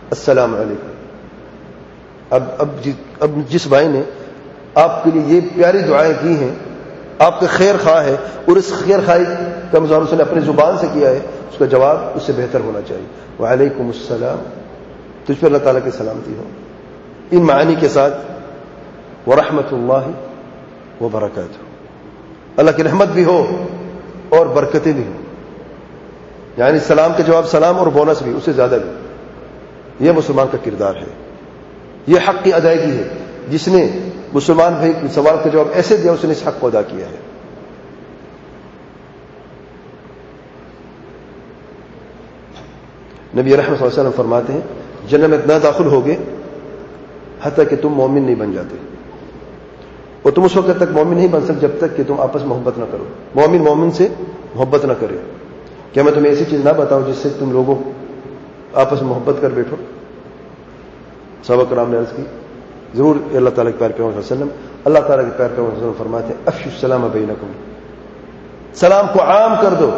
السلام علیکم. اب جس بھائی نے آپ کے لیے یہ پیاری دعائیں کی ہیں، آپ کے خیر خواہ ہے، اور اس خیر خواہی کا مظاہرہ اس نے اپنی زبان سے کیا ہے، اس کا جواب اس سے بہتر ہونا چاہیے. وعلیکم السلام، تجھ پر اللہ تعالیٰ کی سلامتی ہو، ان معانی کے ساتھ ورحمۃ اللہ وبرکاتہ، اللہ کی رحمت بھی ہو اور برکتیں بھی ہوں. یعنی سلام کے جواب سلام اور بونس بھی، اس سے زیادہ بھی. یہ مسلمان کا کردار ہے، یہ حق کی ادائیگی ہے. جس نے مسلمان بھائی سوال کا جواب ایسے دیا، اس نے اس حق کو ادا کیا ہے. نبی رحمت صلی اللہ علیہ وسلم فرماتے ہیں جنت میں اتنا داخل ہوگے حتیٰ کہ تم مومن نہیں بن جاتے، اور تم اس وقت تک مومن نہیں بن سکتے جب تک کہ تم آپس محبت نہ کرو. مومن سے محبت نہ کرے. کیا میں تمہیں ایسی چیز نہ بتاؤں جس سے تم لوگوں آپس میں محبت کر بیٹھو؟ صحابہ کرام نے عرض کی ضرور اللہ تعالیٰ کے پیارے پیغمبر صلی اللہ علیہ وسلم. اللہ تعالیٰ کے پیارے پیغمبر صلی اللہ علیہ وسلم فرماتے ہیں افشوا السلام بینکم، سلام کو عام کر دو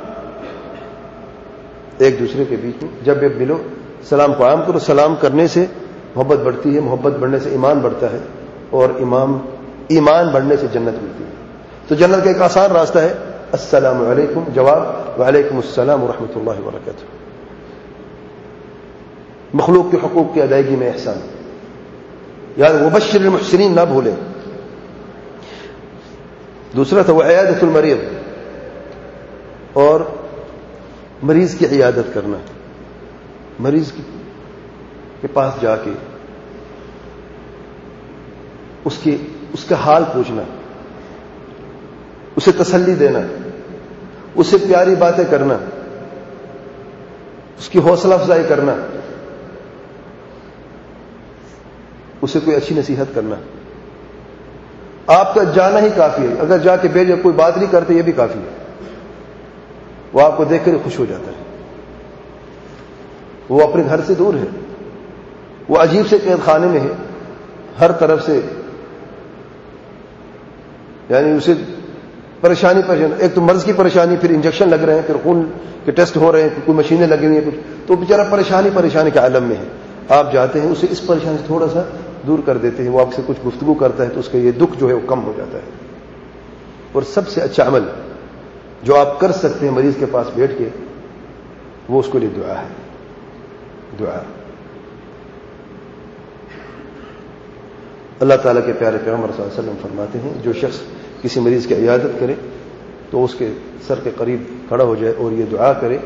ایک دوسرے کے بیچ میں. جب بھی ملو سلام کو عام کرو. سلام کرنے سے محبت بڑھتی ہے، محبت بڑھنے سے ایمان بڑھتا ہے، اور ایمان بڑھنے سے جنت ملتی ہے. تو جنت کا ایک آسان راستہ ہے السلام علیکم، جواب وعلیکم السلام ورحمۃ اللہ وبرکاتہ. مخلوق کے حقوق کی ادائیگی میں احسان. یاد وبشر المحسنین نہ بھولیں. دوسرا تھا وعیادۃ المریض، اور مریض کی عیادت کرنا. مریض کے پاس جا کے اس کا حال پوچھنا، اسے تسلی دینا، اسے پیاری باتیں کرنا، اس کی حوصلہ افزائی کرنا، اسے کوئی اچھی نصیحت کرنا. آپ کا جانا ہی کافی ہے. اگر جا کے بیٹھ کوئی بات نہیں کرتے یہ بھی کافی ہے. وہ آپ کو دیکھ کر خوش ہو جاتا ہے. وہ اپنے گھر سے دور ہے، وہ عجیب سے قید خانے میں ہے، ہر طرف سے یعنی اسے پریشانی. ایک تو مرض کی پریشانی، پھر انجیکشن لگ رہے ہیں، پھر خون کے ٹیسٹ ہو رہے ہیں، کوئی مشینیں لگی ہوئی ہیں کچھ، تو بیچارہ پریشانی کے عالم میں ہے. آپ جاتے ہیں اسے اس پریشانی سے تھوڑا سا دور کر دیتے ہیں. وہ آپ سے کچھ گفتگو کرتا ہے تو اس کا یہ دکھ جو ہے وہ کم ہو جاتا ہے. اور سب سے اچھا عمل جو آپ کر سکتے ہیں مریض کے پاس بیٹھ کے، وہ اس کے لیے دعا ہے. دعا. اللہ تعالیٰ کے پیارے پیغمبر صلی اللہ علیہ وسلم فرماتے ہیں جو شخص کسی مریض کی عیادت کرے تو اس کے سر کے قریب کھڑا ہو جائے اور یہ دعا کرے.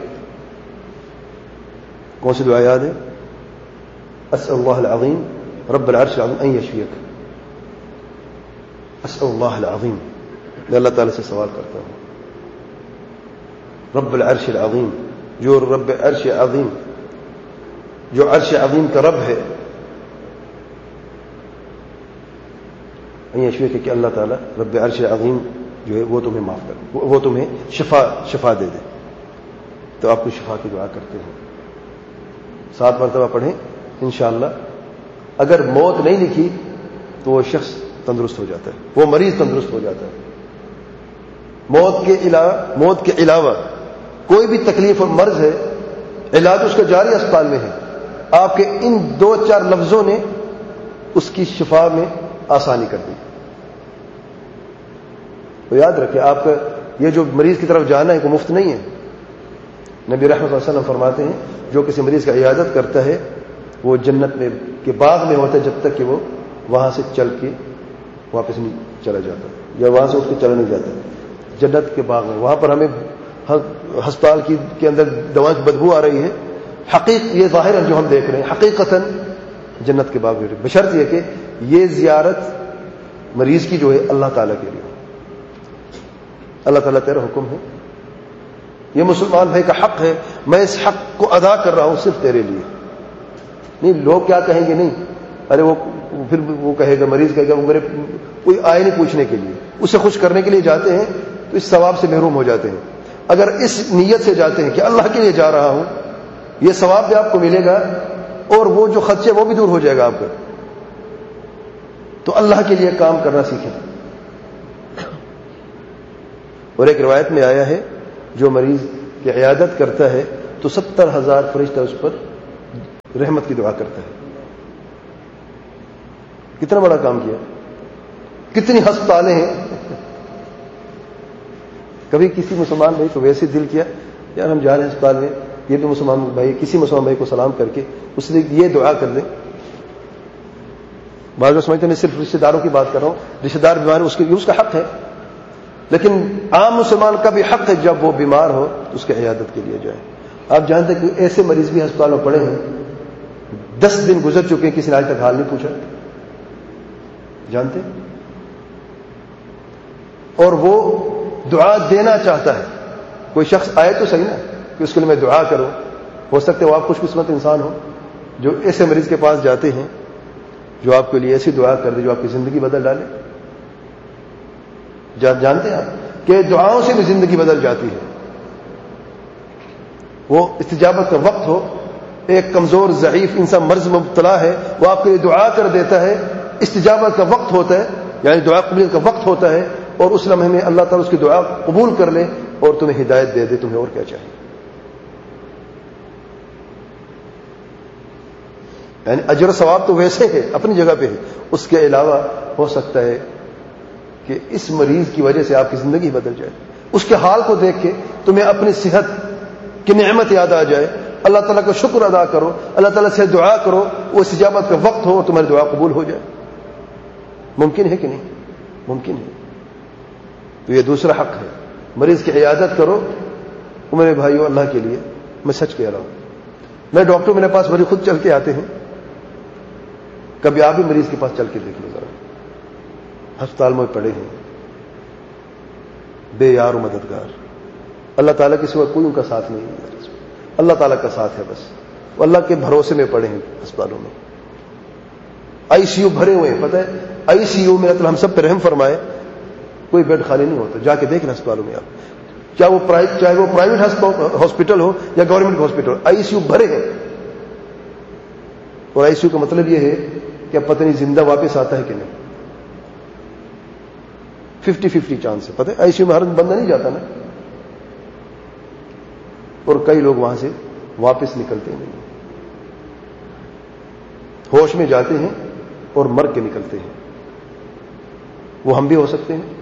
کون سی دعا یاد ہے؟ اسأل اللہ العظیم رب العرش العظیم ان یشفیک. اسأل اللہ العظیم، میں اللہ تعالیٰ سے سوال کرتا ہوں رب العرش العظیم، جو رب عرش عظیم، جو عرش عظیم کا رب ہے، ان یشفیک کہ اللہ تعالیٰ رب عرش عظیم جو ہے وہ تمہیں معاف کر، وہ تمہیں شفا دے دے. تو آپ کو شفا کی دعا کرتے ہیں. 7 مرتبہ پڑھیں انشاءاللہ. اگر موت نہیں لکھی تو وہ شخص تندرست ہو جاتا ہے، وہ مریض تندرست ہو جاتا ہے. موت کے علاوہ کوئی بھی تکلیف اور مرض ہے، علاج اس کا جاری اسپتال میں ہے. آپ کے ان 2-4 لفظوں نے اس کی شفا میں آسانی کر دی. تو یاد رکھیں آپ کا یہ جو مریض کی طرف جانا ہے وہ مفت نہیں ہے. نبی رحمت صلی اللہ علیہ وسلم فرماتے ہیں جو کسی مریض کا عیادت کرتا ہے وہ جنت میں کے باغ میں ہوتا ہے جب تک کہ وہ وہاں سے چل کے واپس نہیں چلا جاتا، یا وہاں سے اٹھ کے چلا نہیں جاتا. جنت کے باغ میں، وہاں پر ہمیں ہسپتال کے اندر دوا کی بدبو آ رہی ہے، یہ ظاہر ہے جو ہم دیکھ رہے ہیں، حقیقتاً جنت کے باغ میں، بشرط یہ کہ یہ زیارت مریض کی جو ہے اللہ تعالیٰ کے لیے. اللہ تعالیٰ تیرا حکم ہے، یہ مسلمان بھائی کا حق ہے، میں اس حق کو ادا کر رہا ہوں صرف تیرے لیے. نہیں لوگ کیا کہیں گے، نہیں ارے وہ پھر وہ کہے گا، مریض کہے گا وہ میرے کوئی آئے نہیں پوچھنے کے لیے. اسے خوش کرنے کے لیے جاتے ہیں تو اس ثواب سے محروم ہو جاتے ہیں. اگر اس نیت سے جاتے ہیں کہ اللہ کے لیے جا رہا ہوں، یہ ثواب بھی آپ کو ملے گا اور وہ جو خدشے وہ بھی دور ہو جائے گا آپ کا. تو اللہ کے لیے کام کرنا سیکھیں. اور ایک روایت میں آیا ہے جو مریض کی عیادت کرتا ہے تو 70,000 فرشتہ اس پر رحمت کی دعا کرتا ہے. کتنا بڑا کام کیا. کتنی ہسپتالیں ہیں. کبھی کسی مسلمان بھائی کو ویسے دل کیا یار ہم جا رہے ہیں ہسپتال میں, یہ بھی مسلمان بھائی کسی مسلمان بھائی کو سلام کر کے اس لیے یہ دعا کر دیں. بعض لوگ سمجھتے ہیں میں صرف رشتے داروں کی بات کر رہا ہوں, رشتے دار بیمار اس کا حق ہے, لیکن عام مسلمان کا بھی حق ہے جب وہ بیمار ہو تو اس کی عیادت کے لیے جائے. آپ جانتے ہیں کہ ایسے مریض بھی ہسپتال میں پڑے ہیں 10 دن گزر چکے ہیں, کسی نے آج تک حال نہیں پوچھا. جانتے ہیں؟ اور وہ دعا دینا چاہتا ہے. کوئی شخص آئے تو صحیح نا کہ اس کے لیے میں دعا کروں. ہو سکتا ہے وہ آپ خوش قسمت انسان ہو جو ایسے مریض کے پاس جاتے ہیں جو آپ کے لیے ایسی دعا کر دے جو آپ کی زندگی بدل ڈالے. جانتے ہیں آپ کہ دعاؤں سے بھی زندگی بدل جاتی ہے. وہ استجابت کا وقت ہو, ایک کمزور ضعیف انسان مرض میں مبتلا ہے, وہ آپ کے لیے دعا کر دیتا ہے, استجابت کا وقت ہوتا ہے, یعنی دعا قبولیت کا وقت ہوتا ہے, اور اس لمحے میں اللہ تعالیٰ اس کی دعا قبول کر لے اور تمہیں ہدایت دے دے. تمہیں اور کیا چاہیے؟ یعنی اجر و ثواب تو ویسے ہے, اپنی جگہ پہ ہے. اس کے علاوہ ہو سکتا ہے کہ اس مریض کی وجہ سے آپ کی زندگی بدل جائے. اس کے حال کو دیکھ کے تمہیں اپنی صحت کی نعمت یاد آ جائے, اللہ تعالیٰ کا شکر ادا کرو, اللہ تعالیٰ سے دعا کرو, وہ استجابت کا وقت ہو اور تمہاری دعا قبول ہو جائے. ممکن ہے کہ نہیں؟ ممکن ہے. تو یہ دوسرا حق ہے. مریض کی عیادت کرو. میرے بھائیو, اللہ کے لیے میں سچ کہہ رہا ہوں, میں ڈاکٹر میرے پاس مریض خود چل کے آتے ہیں, کبھی آپ بھی مریض کے پاس چل کے دیکھ لو ذرا. ہسپتال میں پڑے ہیں, بے یار و مددگار, اللہ تعالیٰ کے سوا کوئی ان کا ساتھ نہیں ہے, اللہ تعالیٰ کا ساتھ ہے بس. وہ اللہ کے بھروسے میں پڑے ہیں ہسپتالوں میں. آئی سی یو بھرے ہوئے ہیں. پتہ ہے آئی سی یو میں اللہ ہم سب پہ رحم فرمائے, کوئی بیڈ خالی نہیں ہوتا. جا کے دیکھ لیں ہسپتالوں میں آپ, چاہے وہ پرائیویٹ ہاسپٹل ہو یا government hospital, I C you بھرے ہیں. اور آئی سی یو کا مطلب یہ ہے کہ اب پتہ نہیں زندہ واپس آتا ہے کہ نہیں. 50-50 چانس ہے. پتہ ہے آئی سی یو میں ہر بندہ نہیں جاتا نا, اور کئی لوگ وہاں سے واپس نکلتے نہیں, ہوش میں جاتے ہیں اور مر کے نکلتے ہیں. وہ ہم بھی ہو سکتے ہیں,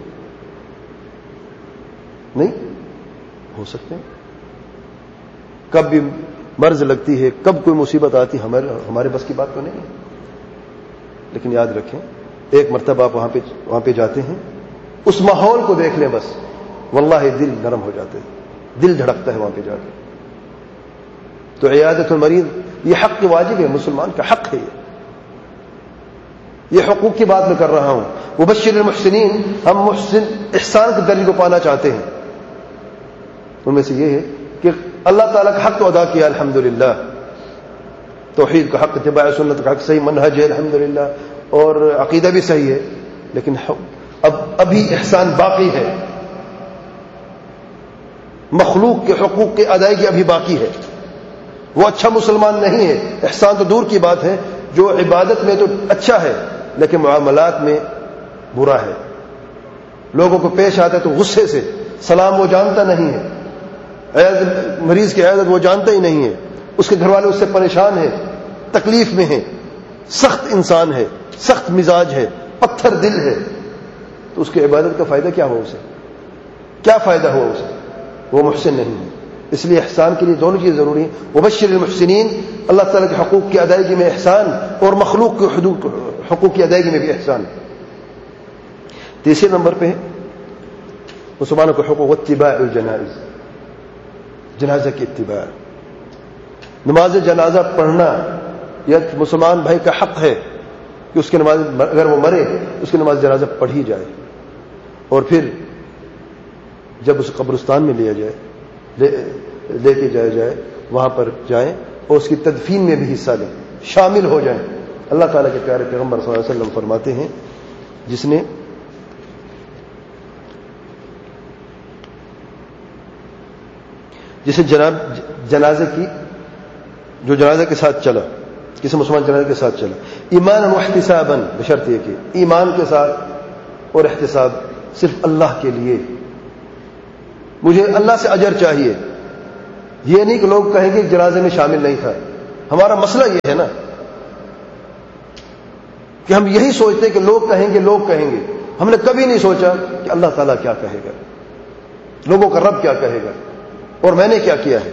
نہیں ہو سکتے ہیں. کب بھی مرض لگتی ہے, کب کوئی مصیبت آتی, ہمارے بس کی بات تو نہیں ہے. لیکن یاد رکھیں, ایک مرتبہ آپ وہاں پہ جاتے ہیں, اس ماحول کو دیکھ لیں بس, واللہ دل نرم ہو جاتے ہیں, دل دھڑکتا ہے وہاں پہ جا کے. تو عیادت المریض یہ حق واجب ہے, مسلمان کا حق ہے. یہ حقوق کی بات میں کر رہا ہوں. مبشر المحسنین, ہم محسن احسان کے درجے کو پانا چاہتے ہیں. ان میں سے یہ ہے کہ اللہ تعالیٰ کا حق تو ادا کیا الحمدللہ, توحید کا حق, اتباع سنت کا حق, صحیح منہج ہے الحمدللہ, اور عقیدہ بھی صحیح ہے. لیکن ابھی احسان باقی ہے, مخلوق کے حقوق کی ادائیگی ابھی باقی ہے. وہ اچھا مسلمان نہیں ہے, احسان تو دور کی بات ہے, جو عبادت میں تو اچھا ہے لیکن معاملات میں برا ہے. لوگوں کو پیش آتا ہے تو غصے سے, سلام وہ جانتا نہیں ہے, مریض کی عیادت وہ جانتا ہی نہیں ہے, اس کے گھر والے اس سے پریشان ہیں, تکلیف میں ہیں, سخت انسان ہے, سخت مزاج ہے, پتھر دل ہے, تو اس کی عبادت کا فائدہ کیا ہوا اسے؟ کیا فائدہ ہوا اسے؟ وہ محسن نہیں ہے. اس لیے احسان کے لیے دونوں چیزیں ضروری ہیں. مبشر المحسنین, اللہ تعالیٰ کے حقوق کی ادائیگی میں احسان, اور مخلوق کے حقوق کی ادائیگی میں بھی احسان. تیسرے نمبر پہ مسلمانوں کے حقوق اتباع الجنائز, جنازہ کی اتباع. نماز جنازہ پڑھنا یہ مسلمان بھائی کا حق ہے کہ اس کی نماز, اگر وہ مرے اس کی نماز جنازہ پڑھی جائے, اور پھر جب اس قبرستان میں لیا جائے, لے کے جائے, وہاں پر جائیں اور اس کی تدفین میں بھی حصہ لیں, شامل ہو جائیں. اللہ تعالیٰ کے پیارے پیغمبر صلی اللہ علیہ وسلم فرماتے ہیں, جسے جنازے کی, جو جنازے کے ساتھ چلا, کسی مسلمان جنازے کے ساتھ چلا, ایمانا واحتسابا, بشرط یہ کہ ایمان کے ساتھ اور احتساب, صرف اللہ کے لیے, مجھے اللہ سے اجر چاہیے. یہ نہیں کہ لوگ کہیں گے جنازے میں شامل نہیں تھا, ہمارا مسئلہ یہ ہے نا کہ ہم یہی سوچتے ہیں کہ لوگ کہیں گے، لوگ کہیں گے. ہم نے کبھی نہیں سوچا کہ اللہ تعالیٰ کیا کہے گا، لوگوں کا رب کیا کہے گا، اور میں نے کیا کیا ہے.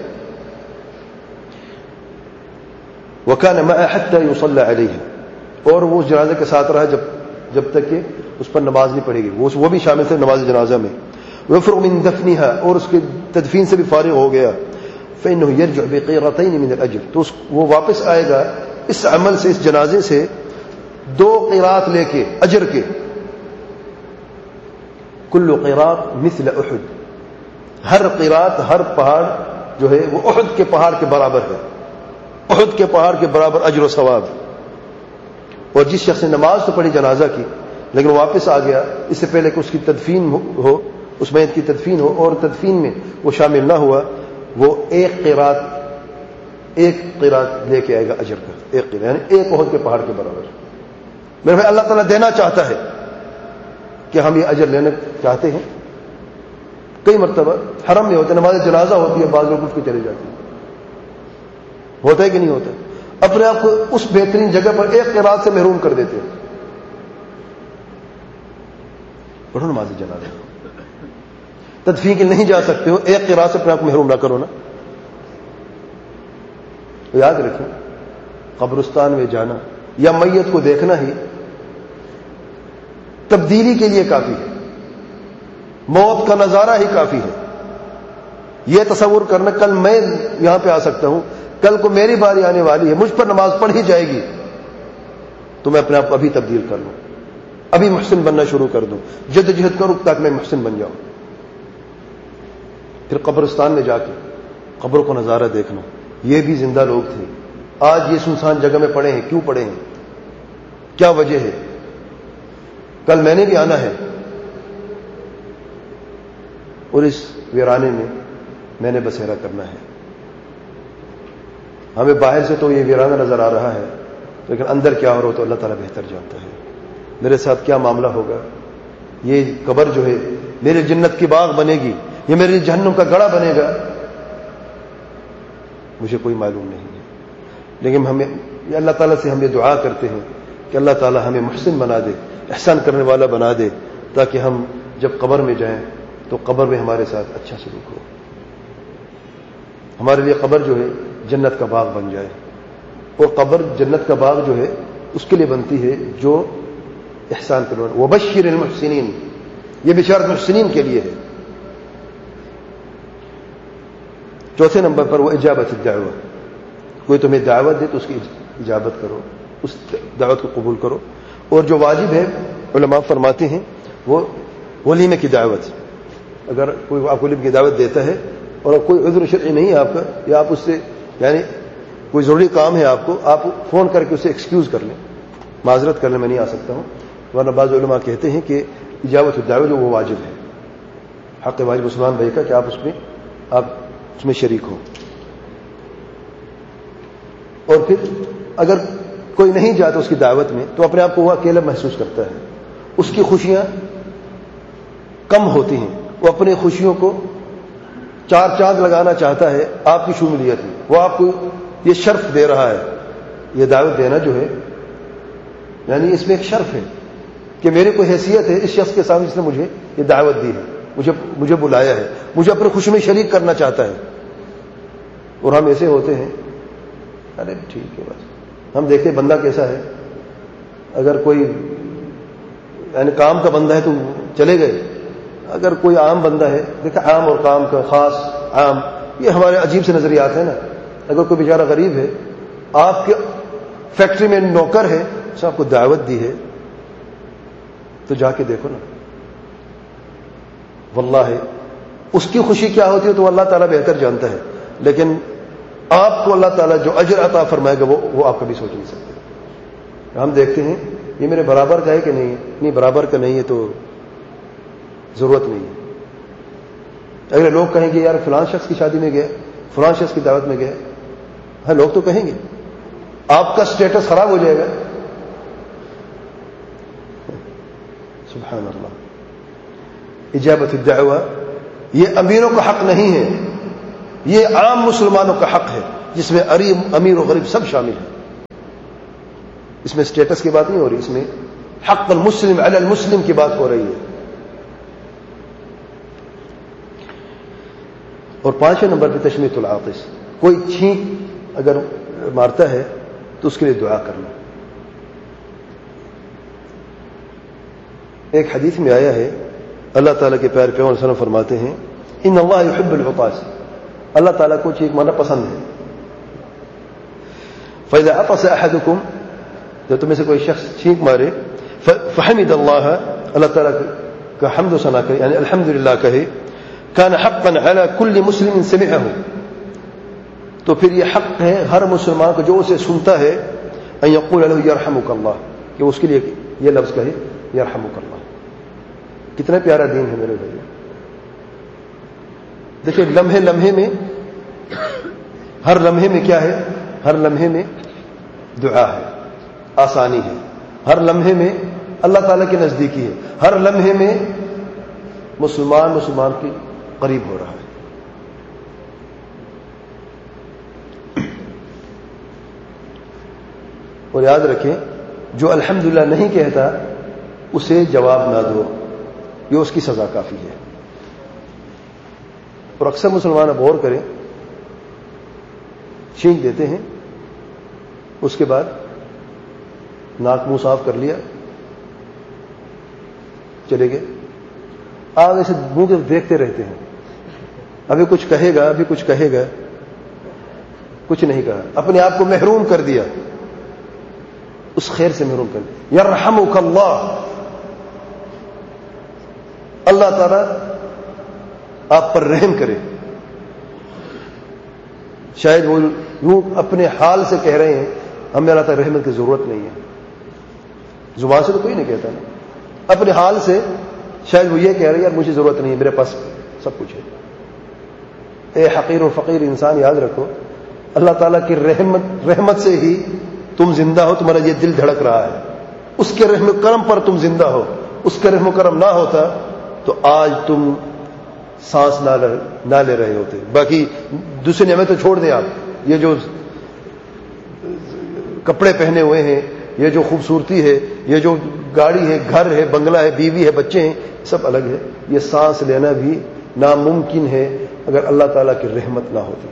وَكَانَ مَعَ حَتَّى يُصَلَّى عَلَيْهِ، اور وہ اس جنازے کے ساتھ رہا جب تک کہ اس پر نماز نہیں پڑے گی. وہ بھی شامل تھے نماز جنازہ میں. وَيَفْرُغُ مِن دَفْنِهَا، اور اس کی تدفین سے بھی فارغ ہو گیا. فَإِنَّهُ يَرْجِعُ بِقِيرَتَيْنِ مِنَ الْأَجْرِ، تو وہ واپس آئے گا اس عمل سے، اس جنازے سے 2 قیرات لے کے اجر کے. کل قیرات مثل احد، ہر قیرات، ہر پہاڑ جو ہے وہ احد کے پہاڑ کے برابر ہے، احد کے پہاڑ کے برابر اجر و ثواب. اور جس شخص نے نماز تو پڑھی جنازہ کی لیکن واپس آ گیا اس سے پہلے کہ اس کی تدفین ہو، اس میت کی تدفین ہو، اور تدفین میں وہ شامل نہ ہوا، وہ ایک قیرات لے کے آئے گا اجر کا، ایک قیرات یعنی ایک احد کے پہاڑ کے برابر. میرے بھائی اللہ تعالیٰ دینا چاہتا ہے کہ ہم یہ اجر لینا چاہتے ہیں. کئی مرتبہ حرم میں ہوتے، نماز جنازہ ہوتی ہے، بعض لوگ اٹھ کے چلے جاتے ہیں. ہوتا ہے کہ نہیں ہوتا؟ اپنے آپ کو اس بہترین جگہ پر ایک قرات سے محروم کر دیتے ہیں. پڑھو نماز جنازہ، تدفین کے نہیں جا سکتے ہو، ایک قرات سے اپنے آپ کو محروم نہ کرو نا. تو یاد رکھیں، قبرستان میں جانا یا میت کو دیکھنا ہی تبدیلی کے لیے کافی ہے، موت کا نظارہ ہی کافی ہے. یہ تصور کرنا کل میں یہاں پہ آ سکتا ہوں، کل کو میری باری آنے والی ہے، مجھ پر نماز پڑھی جائے گی، تو میں اپنے آپ کو ابھی تبدیل کر لوں، ابھی محسن بننا شروع کر دوں، جدوجہد کروں تاکہ میں محسن بن جاؤں. پھر قبرستان میں جا کے قبروں کو نظارہ دیکھنا، یہ بھی زندہ لوگ تھے، آج یہ سنسان جگہ میں پڑے ہیں. کیوں پڑے ہیں؟ کیا وجہ ہے؟ کل میں نے بھی آنا ہے اور اس ویرانے میں نے بسیرا کرنا ہے. ہمیں باہر سے تو یہ ویرانہ نظر آ رہا ہے، لیکن اندر کیا ہو رہا تو اللہ تعالیٰ بہتر جانتا ہے. میرے ساتھ کیا معاملہ ہوگا؟ یہ قبر جو ہے میرے جنت کی باغ بنے گی، یہ میرے جہنم کا گڑھا بنے گا، مجھے کوئی معلوم نہیں ہے. لیکن اللہ تعالیٰ سے ہم یہ دعا کرتے ہیں کہ اللہ تعالیٰ ہمیں محسن بنا دے، احسان کرنے والا بنا دے، تاکہ ہم جب قبر میں جائیں تو قبر میں ہمارے ساتھ اچھا سلوک ہو، ہمارے لیے قبر جو ہے جنت کا باغ بن جائے. اور قبر جنت کا باغ جو ہے اس کے لیے بنتی ہے جو احسان کرنے والے. وبشر المحسنین، یہ بشارت محسنین کے لیے ہے. چوتھے نمبر پر وہ اجابت الدعوہ، کوئی تمہیں دعوت دے تو اس کی اجابت کرو، اس دعوت کو قبول کرو. اور جو واجب ہے علماء فرماتے ہیں وہ ولیمے کی دعوت. اگر کوئی آپ ولیمے کی دعوت دیتا ہے اور کوئی عذر شرعی نہیں ہے آپ کا، یا آپ اس سے یعنی کوئی ضروری کام ہے آپ کو، آپ فون کر کے اسے ایکسکیوز کر لیں، معذرت کر لیں میں نہیں آ سکتا ہوں. ورنہ بعض علماء کہتے ہیں کہ اجابت الدعوہ جو وہ واجب ہے، حق واجب مسلمان بھائی کا کہ آپ اس میں شریک ہو. اور پھر اگر کوئی نہیں جاتا اس کی دعوت میں تو اپنے آپ کو وہ اکیلا محسوس کرتا ہے، اس کی خوشیاں کم ہوتی ہیں، وہ اپنی خوشیوں کو 4 چاند لگانا چاہتا ہے آپ کی شمولیت میں. وہ آپ کو یہ شرف دے رہا ہے، یہ دعوت دینا جو ہے یعنی اس میں ایک شرف ہے کہ میری کوئی حیثیت ہے اس شخص کے سامنے جس نے مجھے یہ دعوت دی ہے، مجھے بلایا ہے، مجھے اپنی خوشی میں شریک کرنا چاہتا ہے. اور ہم ایسے ہوتے ہیں ارے ٹھیک ہے بس، ہم دیکھتے بندہ کیسا ہے، اگر کوئی یعنی کام کا بندہ ہے تو چلے گئے، اگر کوئی عام بندہ ہے، دیکھیں عام اور کام کا، خاص عام، یہ ہمارے عجیب سے نظریات ہیں نا. اگر کوئی بیچارہ غریب ہے، آپ کے فیکٹری میں نوکر ہے، اس نے آپ کو دعوت دی ہے تو جا کے دیکھو نا، واللہ اس کی خوشی کیا ہوتی ہے تو اللہ تعالیٰ بہتر جانتا ہے. لیکن آپ کو اللہ تعالیٰ جو اجر عطا فرمائے گا وہ آپ کبھی سوچ نہیں سکتے. ہم دیکھتے ہیں یہ میرے برابر کا ہے کہ نہیں برابر کا نہیں ہے تو ضرورت نہیں ہے. اگر لوگ کہیں گے یار فلاں شخص کی شادی میں گئے، فلاں شخص کی دعوت میں گئے، ہاں لوگ تو کہیں گے، آپ کا سٹیٹس خراب ہو جائے گا. سبحان اللہ. اجابت الدعوہ یہ امیروں کا حق نہیں ہے، یہ عام مسلمانوں کا حق ہے. جس میں امیر و غریب سب شامل ہیں. اس میں اسٹیٹس کی بات نہیں ہو رہی, اس میں حق المسلم علی المسلم کی بات ہو رہی ہے. اور 5ویں نمبر پہ تشمیت العاطس, کوئی چھینک اگر مارتا ہے تو اس کے لیے دعا کرنا. ایک حدیث میں آیا ہے, اللہ تعالیٰ کے پیارے پیغمبر صلی اللہ علیہ وسلم فرماتے ہیں ان اللہ یحب العطاس, اللہ تعالیٰ کو چھینک مارنا پسند ہے. فإذا عطس أحدكم, جب تم میں سے کوئی شخص چھینک مارے, فحمد اللہ, اللہ تعالیٰ کا حمد و ثنا کرے, یعنی الحمدللہ کہے, کان حقا علی کل مسلم سمعہ, تو پھر یہ حق ہے ہر مسلمان کو جو اسے سنتا ہے, ان یقول له یرحمک اللہ, کہ اس کے لیے یہ لفظ کہے یرحمک اللہ. کتنا پیارا دین ہے میرے بھائی. دیکھیں لمحے لمحے میں, ہر لمحے میں کیا ہے, ہر لمحے میں دعا ہے, آسانی ہے, ہر لمحے میں اللہ تعالیٰ کی نزدیکی ہے, ہر لمحے میں مسلمان کے قریب ہو رہا ہے. اور یاد رکھیں جو الحمدللہ نہیں کہتا اسے جواب نہ دو, یہ اس کی سزا کافی ہے. اور اکثر مسلمان اب غور کریں, چھینک دیتے ہیں, اس کے بعد ناک منہ صاف کر لیا, چلے گئے, آگے سے منہ کے دیکھتے رہتے ہیں, ابھی کچھ کہے گا, ابھی کچھ کہے گا, کچھ نہیں کہا, اپنے آپ کو محروم کر دیا, اس خیر سے محروم کر دیا. یرحمک اللہ, اللہ تعالیٰ آپ پر رحم کرے. شاید وہ یوں اپنے حال سے کہہ رہے ہیں ہمیں اللہ تعالیٰ رحمت کی ضرورت نہیں ہے, زبان سے تو کوئی نہیں کہتا نا, اپنے حال سے شاید وہ یہ کہہ رہے ہیں یار مجھے ضرورت نہیں ہے, میرے پاس سب کچھ ہے. اے حقیر و فقیر انسان, یاد رکھو اللہ تعالیٰ کی رحمت سے ہی تم زندہ ہو, تمہارا یہ دل دھڑک رہا ہے, اس کے رحم و کرم پر تم زندہ ہو. اس کے رحم و کرم نہ ہوتا تو آج تم سانس نہ لے رہے ہوتے. باقی دوسری نعمتیں چھوڑ دیں آپ, یہ جو کپڑے پہنے ہوئے ہیں, یہ جو خوبصورتی ہے, یہ جو گاڑی ہے, گھر ہے, بنگلہ ہے, بیوی ہے, بچے ہیں, سب الگ ہے. یہ سانس لینا بھی ناممکن ہے اگر اللہ تعالیٰ کی رحمت نہ ہوتی.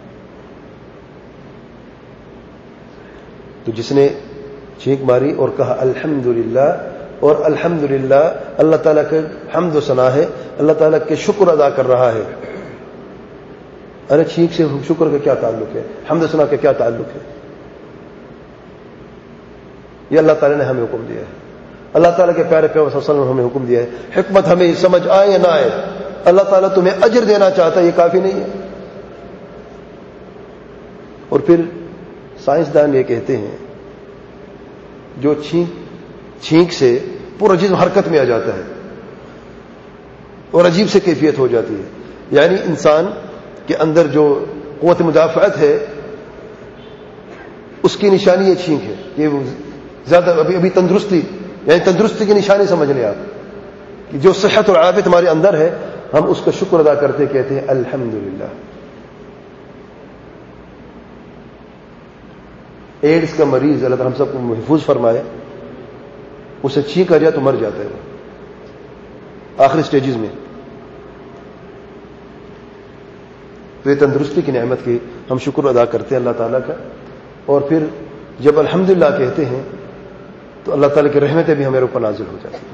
تو جس نے چھینک ماری اور کہا الحمدللہ, اور الحمدللہ اللہ تعالیٰ کا حمد و ثنا ہے, اللہ تعالیٰ کے شکر ادا کر رہا ہے. ارے چھینک سے شکر کا کیا تعلق ہے, حمد و ثنا کا کیا تعلق ہے؟ یہ اللہ تعالیٰ نے ہمیں حکم دیا ہے, اللہ تعالیٰ کے پیارے پیغمبر صلی اللہ علیہ وسلم نے ہمیں حکم دیا ہے. حکمت ہمیں سمجھ آئے یا نہ آئے, اللہ تعالیٰ تمہیں اجر دینا چاہتا ہے, یہ کافی نہیں ہے. اور پھر سائنسدان یہ کہتے ہیں جو چھینک سے پورا جسم حرکت میں آ جاتا ہے اور عجیب سے کیفیت ہو جاتی ہے. یعنی انسان کے اندر جو قوت مدافعت ہے اس کی نشانی یہ چھینک ہے کہ وہ زیادہ ابھی تندرستی, یعنی تندرستی کی نشانی سمجھ لیں آپ کہ جو صحت اور عافیت ہمارے اندر ہے, ہم اس کا شکر ادا کرتے کہتے ہیں الحمدللہ. ایڈز کا مریض اللہ تعالیٰ ہم سب کو محفوظ فرمائے, اسے چھینک آ جائے تو مر جاتا ہے وہ آخری سٹیجز میں. تو یہ تندرستی کی نعمت کی ہم شکر ادا کرتے ہیں اللہ تعالیٰ کا, اور پھر جب الحمدللہ کہتے ہیں تو اللہ تعالیٰ کی رحمتیں بھی ہمارے اوپر نازل ہو جاتی ہیں.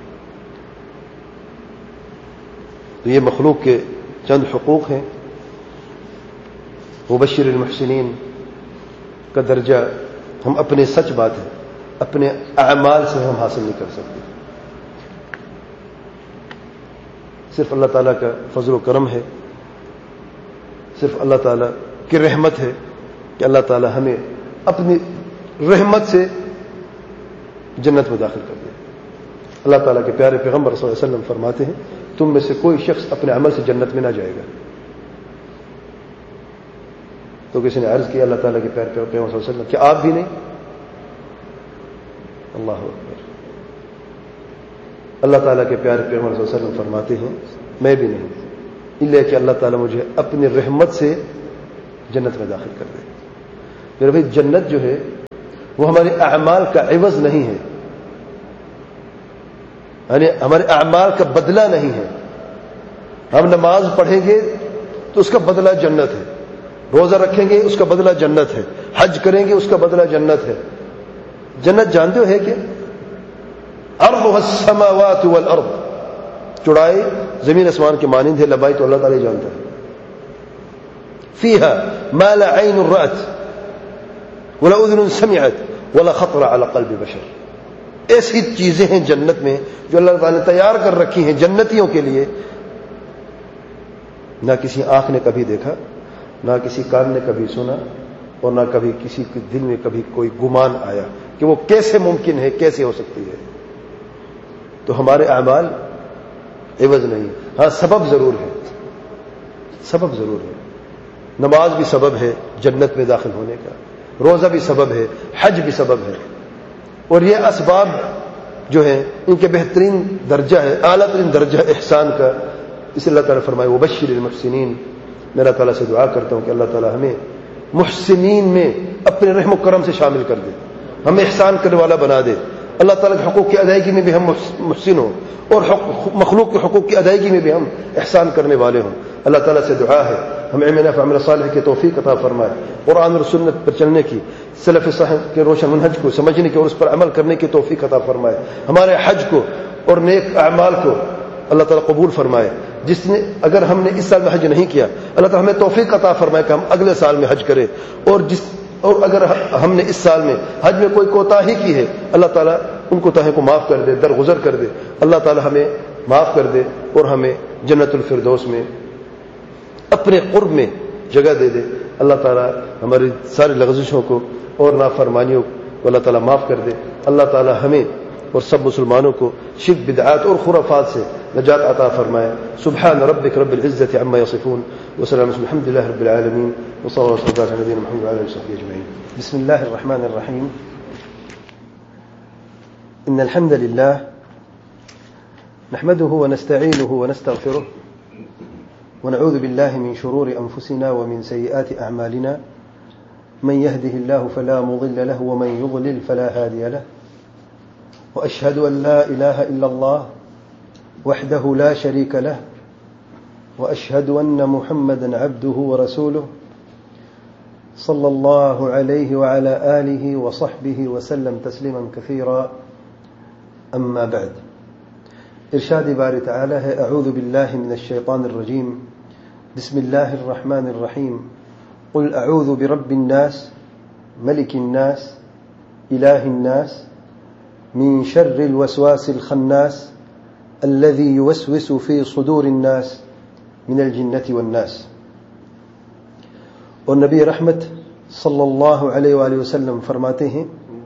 تو یہ مخلوق کے چند حقوق ہیں. مبشر المحسنین کا درجہ ہم اپنے سچ بات ہے, اپنے اعمال سے ہم حاصل نہیں کر سکتے. صرف اللہ تعالیٰ کا فضل و کرم ہے, صرف اللہ تعالیٰ کی رحمت ہے کہ اللہ تعالیٰ ہمیں اپنی رحمت سے جنت میں داخل کر دے. اللہ تعالیٰ کے پیارے پیغمبر صلی اللہ علیہ وسلم فرماتے ہیں تم میں سے کوئی شخص اپنے عمل سے جنت میں نہ جائے گا. تو کسی نے عرض کیا اللہ تعالیٰ کے پیارے پیغمبر صلی اللہ علیہ وسلم کہ آپ بھی نہیں؟ اللہ اکبر. اللہ تعالیٰ کے پیارے پیغمبر صلی اللہ علیہ وسلم فرماتے ہیں میں بھی نہیں, الا کہ اللہ تعالیٰ مجھے اپنی رحمت سے جنت میں داخل کر دے. میرے بھائی جنت جو ہے وہ ہمارے اعمال کا عوض نہیں ہے، یعنی ہمارے اعمال کا بدلہ نہیں ہے. ہم نماز پڑھیں گے تو اس کا بدلہ جنت ہے، روزہ رکھیں گے اس کا بدلہ جنت ہے، حج کریں گے اس کا بدلہ جنت ہے. جنت جانتے ہو ہے کہ ارضها السماوات والارض، چوڑائی زمین آسمان کے مانند ہے، لمبائی تو اللہ تعالی جانتا ہے. فيها ما لا عين رأت ولا اذن سمعت ولا خطر على قلب بشر. ایسی چیزیں ہیں جنت میں جو اللہ تعالی نے تیار کر رکھی ہیں جنتیوں کے لیے، نہ کسی آنکھ نے کبھی دیکھا، نہ کسی کان نے کبھی سنا، اور نہ کبھی کسی کے دل میں کبھی کوئی گمان آیا کہ وہ کیسے ممکن ہے، کیسے ہو سکتی ہے. تو ہمارے اعمال عوض نہیں، ہاں سبب ضرور ہے، سبب ضرور ہے. نماز بھی سبب ہے جنت میں داخل ہونے کا، روزہ بھی سبب ہے، حج بھی سبب ہے. اور یہ اسباب جو ہیں ان کے بہترین درجہ ہے، اعلیٰ ترین درجہ احسان کا. اس لیے اللہ تعالیٰ فرمائے وبشر المحسنین. میرا تعالیٰ سے دعا کرتا ہوں کہ اللہ تعالیٰ ہمیں محسنین میں اپنے رحم و کرم سے شامل کر دے، ہمیں احسان کرنے والا بنا دے. اللہ تعالیٰ کے حقوق کی ادائیگی میں بھی ہم محسن ہوں، اور مخلوق کے حقوق کی ادائیگی میں بھی ہم احسان کرنے والے ہوں. اللہ تعالیٰ سے دعا ہے ہمیں علم نافع عمل صالح کی توفیق عطا فرمائے، قرآن اور سنت پر چلنے کی، سلف صالح کے روشن منہج کو سمجھنے کی اور اس پر عمل کرنے کی توفیق عطا فرمائے. ہمارے حج کو اور نیک اعمال کو اللہ تعالیٰ قبول فرمائے. جس نے اگر ہم نے اس سال میں حج نہیں کیا، اللہ تعالیٰ ہمیں توفیق عطا فرمائے کہ ہم اگلے سال میں حج کریں. اور اگر ہم نے اس سال میں حج میں کوئی کوتاہی کی ہے، اللہ تعالیٰ ان کوتاہیوں کو معاف کر دے، درگزر کر دے. اللہ تعالیٰ ہمیں معاف کر دے اور ہمیں جنت الفردوس میں اپنے قرب میں جگہ دے دے. اللہ تعالیٰ ہماری ساری لغزشوں کو اور نافرمانیوں کو اللہ تعالیٰ معاف کر دے. اللہ تعالیٰ ہمیں اور سب مسلمانوں کو شرک، بدعات اور خرافات سے نجات عطا فرمائے. سبحان ربک رب العزة عما يصفون وسلام الحمد لله رب العالمين وصلى الله وسلم على نبينا محمد وعلى اله وصحبه اجمعين. بسم الله الرحمن الرحيم. ان الحمد لله نحمده ونستعينه ونستغفره ونعوذ بالله من شرور انفسنا ومن سيئات اعمالنا. من يهده الله فلا مضل له ومن يضلل فلا هادي له. وأشهد أن لا إله إلا الله وحده لا شريك له وأشهد أن محمدا عبده ورسوله صلى الله عليه وعلى آله وصحبه وسلم تسليما كثيرا. أما بعد. إرشاد باري تعالى أعوذ بالله من الشيطان الرجيم. بسم الله الرحمن الرحيم. قل أعوذ برب الناس ملك الناس إله الناس من شر الوسواس الخناس الذي يوسوس في صدور الناس من الجنة والناس. اور نبی رحمت صلی اللہ علیہ وآلہ وسلم فرماتے ہیں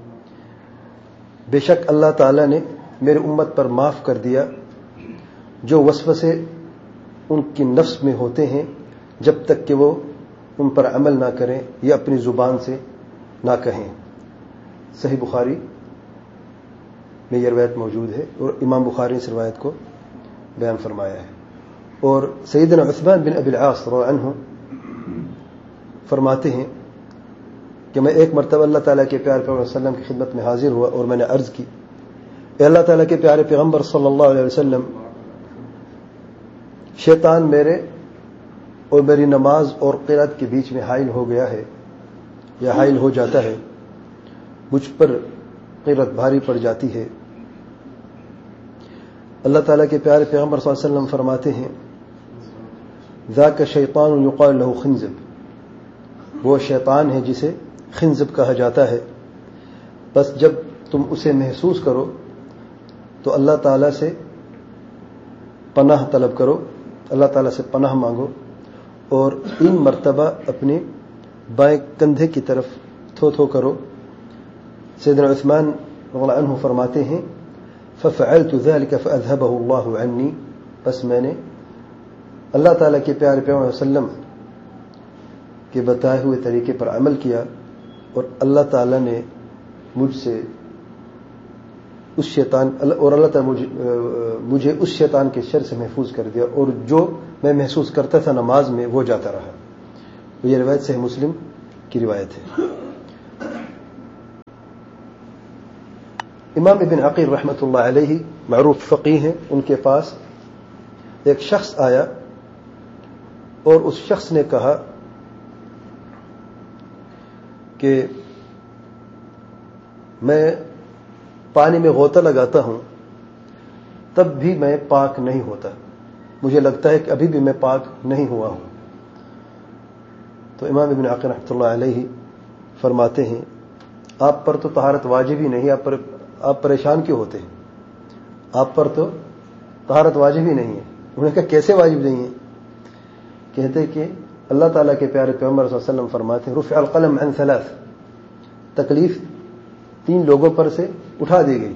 بے شک اللہ تعالیٰ نے میرے امت پر معاف کر دیا جو وسوسے ان کی نفس میں ہوتے ہیں جب تک کہ وہ ان پر عمل نہ کریں یا اپنی زبان سے نہ کہیں. صحیح بخاری میں یہ روایت موجود ہے اور امام بخاری نے اس روایت کو بیان فرمایا ہے. اور سیدنا عثمان بن ابی العاص رضی اللہ عنہ فرماتے ہیں کہ میں ایک مرتبہ اللہ تعالیٰ کے پیارے پیغمبر صلی اللہ علیہ وسلم کی خدمت میں حاضر ہوا اور میں نے عرض کی اے اللہ تعالیٰ کے پیارے پیغمبر صلی اللہ علیہ وسلم، شیطان میرے اور میری نماز اور قرات کے بیچ میں حائل ہو گیا ہے یا حائل ہو جاتا ہے، مجھ پر قرات بھاری پڑ جاتی ہے. اللہ تعالیٰ کے پیارے پیغمبر صلی اللہ علیہ وسلم فرماتے ہیں ذاک شیطان یقال له خنزب، وہ شیطان ہے جسے خنزب کہا جاتا ہے. بس جب تم اسے محسوس کرو تو اللہ تعالیٰ سے پناہ طلب کرو، اللہ تعالیٰ سے پناہ مانگو اور 3 مرتبہ اپنے بائیں کندھے کی طرف تھو تھو کرو. سیدنا عثمان رضی اللہ عنہ فرماتے ہیں ففعلت ذلك فاذهبه الله عني، بس میں نے اللہ تعالیٰ کے پیارے پیغمبر صلی اللہ علیہ وسلم کے بتائے ہوئے طریقے پر عمل کیا اور اللہ تعالیٰ نے مجھ سے اس شیطان اور اللہ تعالیٰ مجھے اس شیطان کے شر سے محفوظ کر دیا اور جو میں محسوس کرتا تھا نماز میں وہ جاتا رہا. یہ روایت صحیح مسلم کی روایت ہے. امام ابن عقیل رحمۃ اللہ علیہ معروف فقیہ ہیں. ان کے پاس ایک شخص آیا اور اس شخص نے کہا کہ میں پانی میں غوطہ لگاتا ہوں تب بھی میں پاک نہیں ہوتا، مجھے لگتا ہے کہ ابھی بھی میں پاک نہیں ہوا ہوں. تو امام ابن عقیل رحمۃ اللہ علیہ فرماتے ہیں آپ پر تو طہارت واجب ہی نہیں، آپ پریشان کیوں ہوتے ہیں؟ آپ پر تو طہارت واجب ہی نہیں ہے. انہوں نے کہا کیسے واجب نہیں ہے؟ کہتے کہ اللہ تعالیٰ کے پیارے پیغمبر صلی اللہ علیہ وسلم فرماتے ہیں رفع القلم عن ثلاث، تکلیف 3 لوگوں پر سے اٹھا دی گئی.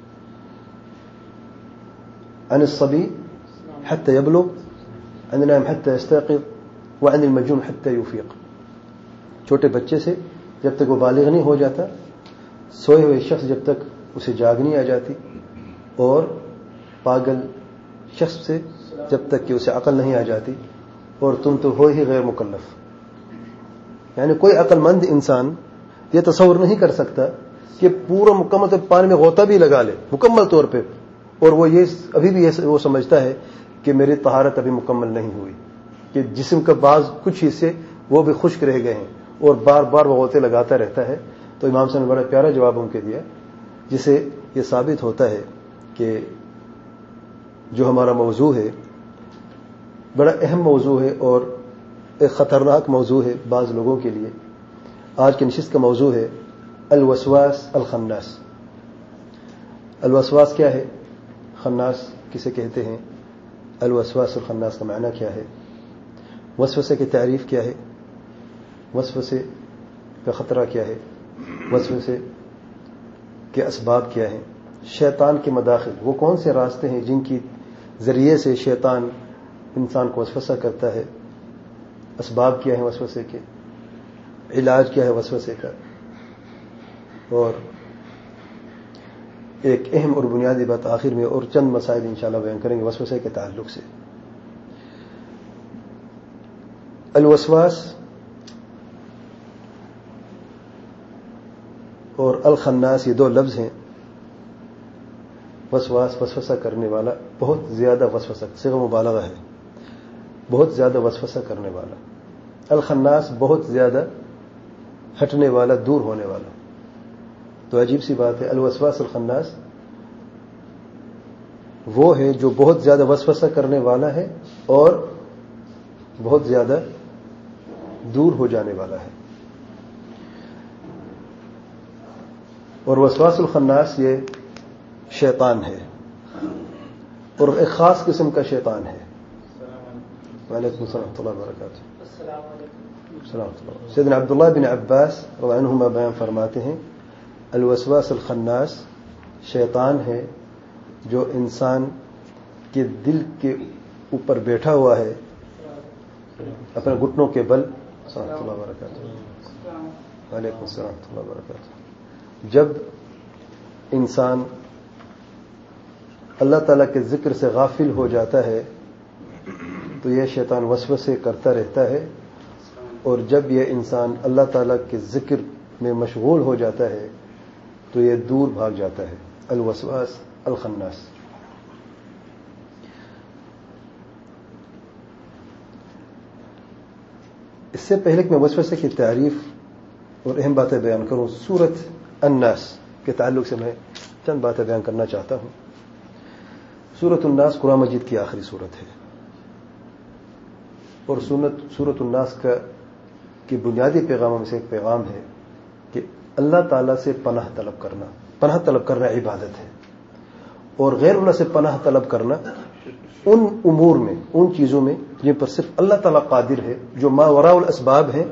عن الصبی حتى يبلغ، عن النائم حتى يستيقظ، وعن المجنون حتى يفيق. چھوٹے بچے سے جب تک وہ بالغ نہیں ہو جاتا، سوئے ہوئے شخص جب تک اسے جاگ نہیں آ جاتی، اور پاگل شخص سے جب تک کہ اسے عقل نہیں آ جاتی، اور تم تو ہو ہی غیر مکلف. یعنی کوئی عقل مند انسان یہ تصور نہیں کر سکتا کہ پورا مکمل طور پانی میں غوطہ بھی لگا لے مکمل طور پہ، اور وہ یہ ابھی بھی وہ سمجھتا ہے کہ میری طہارت ابھی مکمل نہیں ہوئی، کہ جسم کا بعض کچھ حصے وہ بھی خشک رہ گئے ہیں اور بار بار وہ غوطے لگاتا رہتا ہے. تو امام صاحب نے بڑا پیارا جواب ان کے دیا، جسے یہ ثابت ہوتا ہے کہ جو ہمارا موضوع ہے بڑا اہم موضوع ہے اور ایک خطرناک موضوع ہے بعض لوگوں کے لیے. آج کی نشست کا موضوع ہے الوسواس الخناس. الوسواس کیا ہے؟ خناس کسے کہتے ہیں؟ الوسواس الخناس کا معنی کیا ہے؟ وسوسے کی تعریف کیا ہے؟ وسوسے کا خطرہ کیا ہے؟ وسوسے کے اسباب کیا ہیں؟ شیطان کے مداخل، وہ کون سے راستے ہیں جن کی ذریعے سے شیطان انسان کو وسوسہ کرتا ہے؟ اسباب کیا ہیں وسوسے کے؟ علاج کیا ہے وسوسے کا؟ اور ایک اہم اور بنیادی بات آخر میں، اور چند مسائل انشاءاللہ بیان کریں گے وسوسے کے تعلق سے. الوسواس اور الخناس یہ 2 لفظ ہیں. وسواس وسوسہ کرنے والا، بہت زیادہ وسوسہ، صيغہ مبالغہ ہے، بہت زیادہ وسوسہ کرنے والا. الخناس بہت زیادہ ہٹنے والا، دور ہونے والا. تو عجیب سی بات ہے، الوسواس الخناس وہ ہے جو بہت زیادہ وسوسہ کرنے والا ہے اور بہت زیادہ دور ہو جانے والا ہے. اور وسواس الخناس یہ شیطان ہے، اور ایک خاص قسم کا شیطان ہے. وعلیکم السلام ورحمۃ اللہ وبرکاتہ. سیدنا عبداللہ بن عباس رضی اللہ عنہما بیان فرماتے ہیں الوسواس الخناس شیطان ہے جو انسان کے دل کے اوپر بیٹھا ہوا ہے اپنے گھٹنوں کے بل. ورحمۃ اللہ وبرکاتہ. وعلیکم السلام ورحمۃ اللہ وبرکاتہ. جب انسان اللہ تعالیٰ کے ذکر سے غافل ہو جاتا ہے تو یہ شیطان وسوسے کرتا رہتا ہے، اور جب یہ انسان اللہ تعالیٰ کے ذکر میں مشغول ہو جاتا ہے تو یہ دور بھاگ جاتا ہے. الوسواس الخناس. اس سے پہلے کہ میں وسوسے کی تعریف اور اہم باتیں بیان کروں، سورۃ الناس کے تعلق سے میں چند باتیں بیان کرنا چاہتا ہوں. سورۃ الناس قرآن مجید کی آخری سورت ہے، اور سورۃ الناس کی بنیادی پیغاموں میں سے ایک پیغام ہے کہ اللہ تعالیٰ سے پناہ طلب کرنا. پناہ طلب کرنا عبادت ہے، اور غیر اللہ سے پناہ طلب کرنا ان امور میں، ان چیزوں میں جن پر صرف اللہ تعالیٰ قادر ہے، جو ما وراء الاسباب ہیں،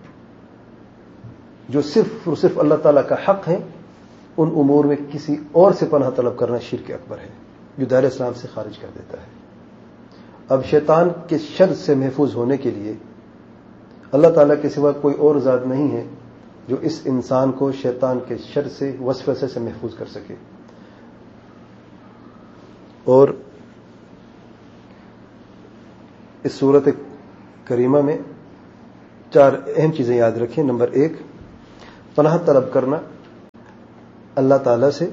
جو صرف اور صرف اللہ تعالیٰ کا حق ہے، ان امور میں کسی اور سے پناہ طلب کرنا شرک اکبر ہے جو دائرہ اسلام سے خارج کر دیتا ہے. اب شیطان کے شر سے محفوظ ہونے کے لیے اللہ تعالیٰ کے سوا کوئی اور ذات نہیں ہے جو اس انسان کو شیطان کے شر سے، وسوسے سے محفوظ کر سکے. اور اس سورت کریمہ میں 4 اہم چیزیں یاد رکھیں. نمبر 1 پناہ طلب کرنا اللہ تعالیٰ سے،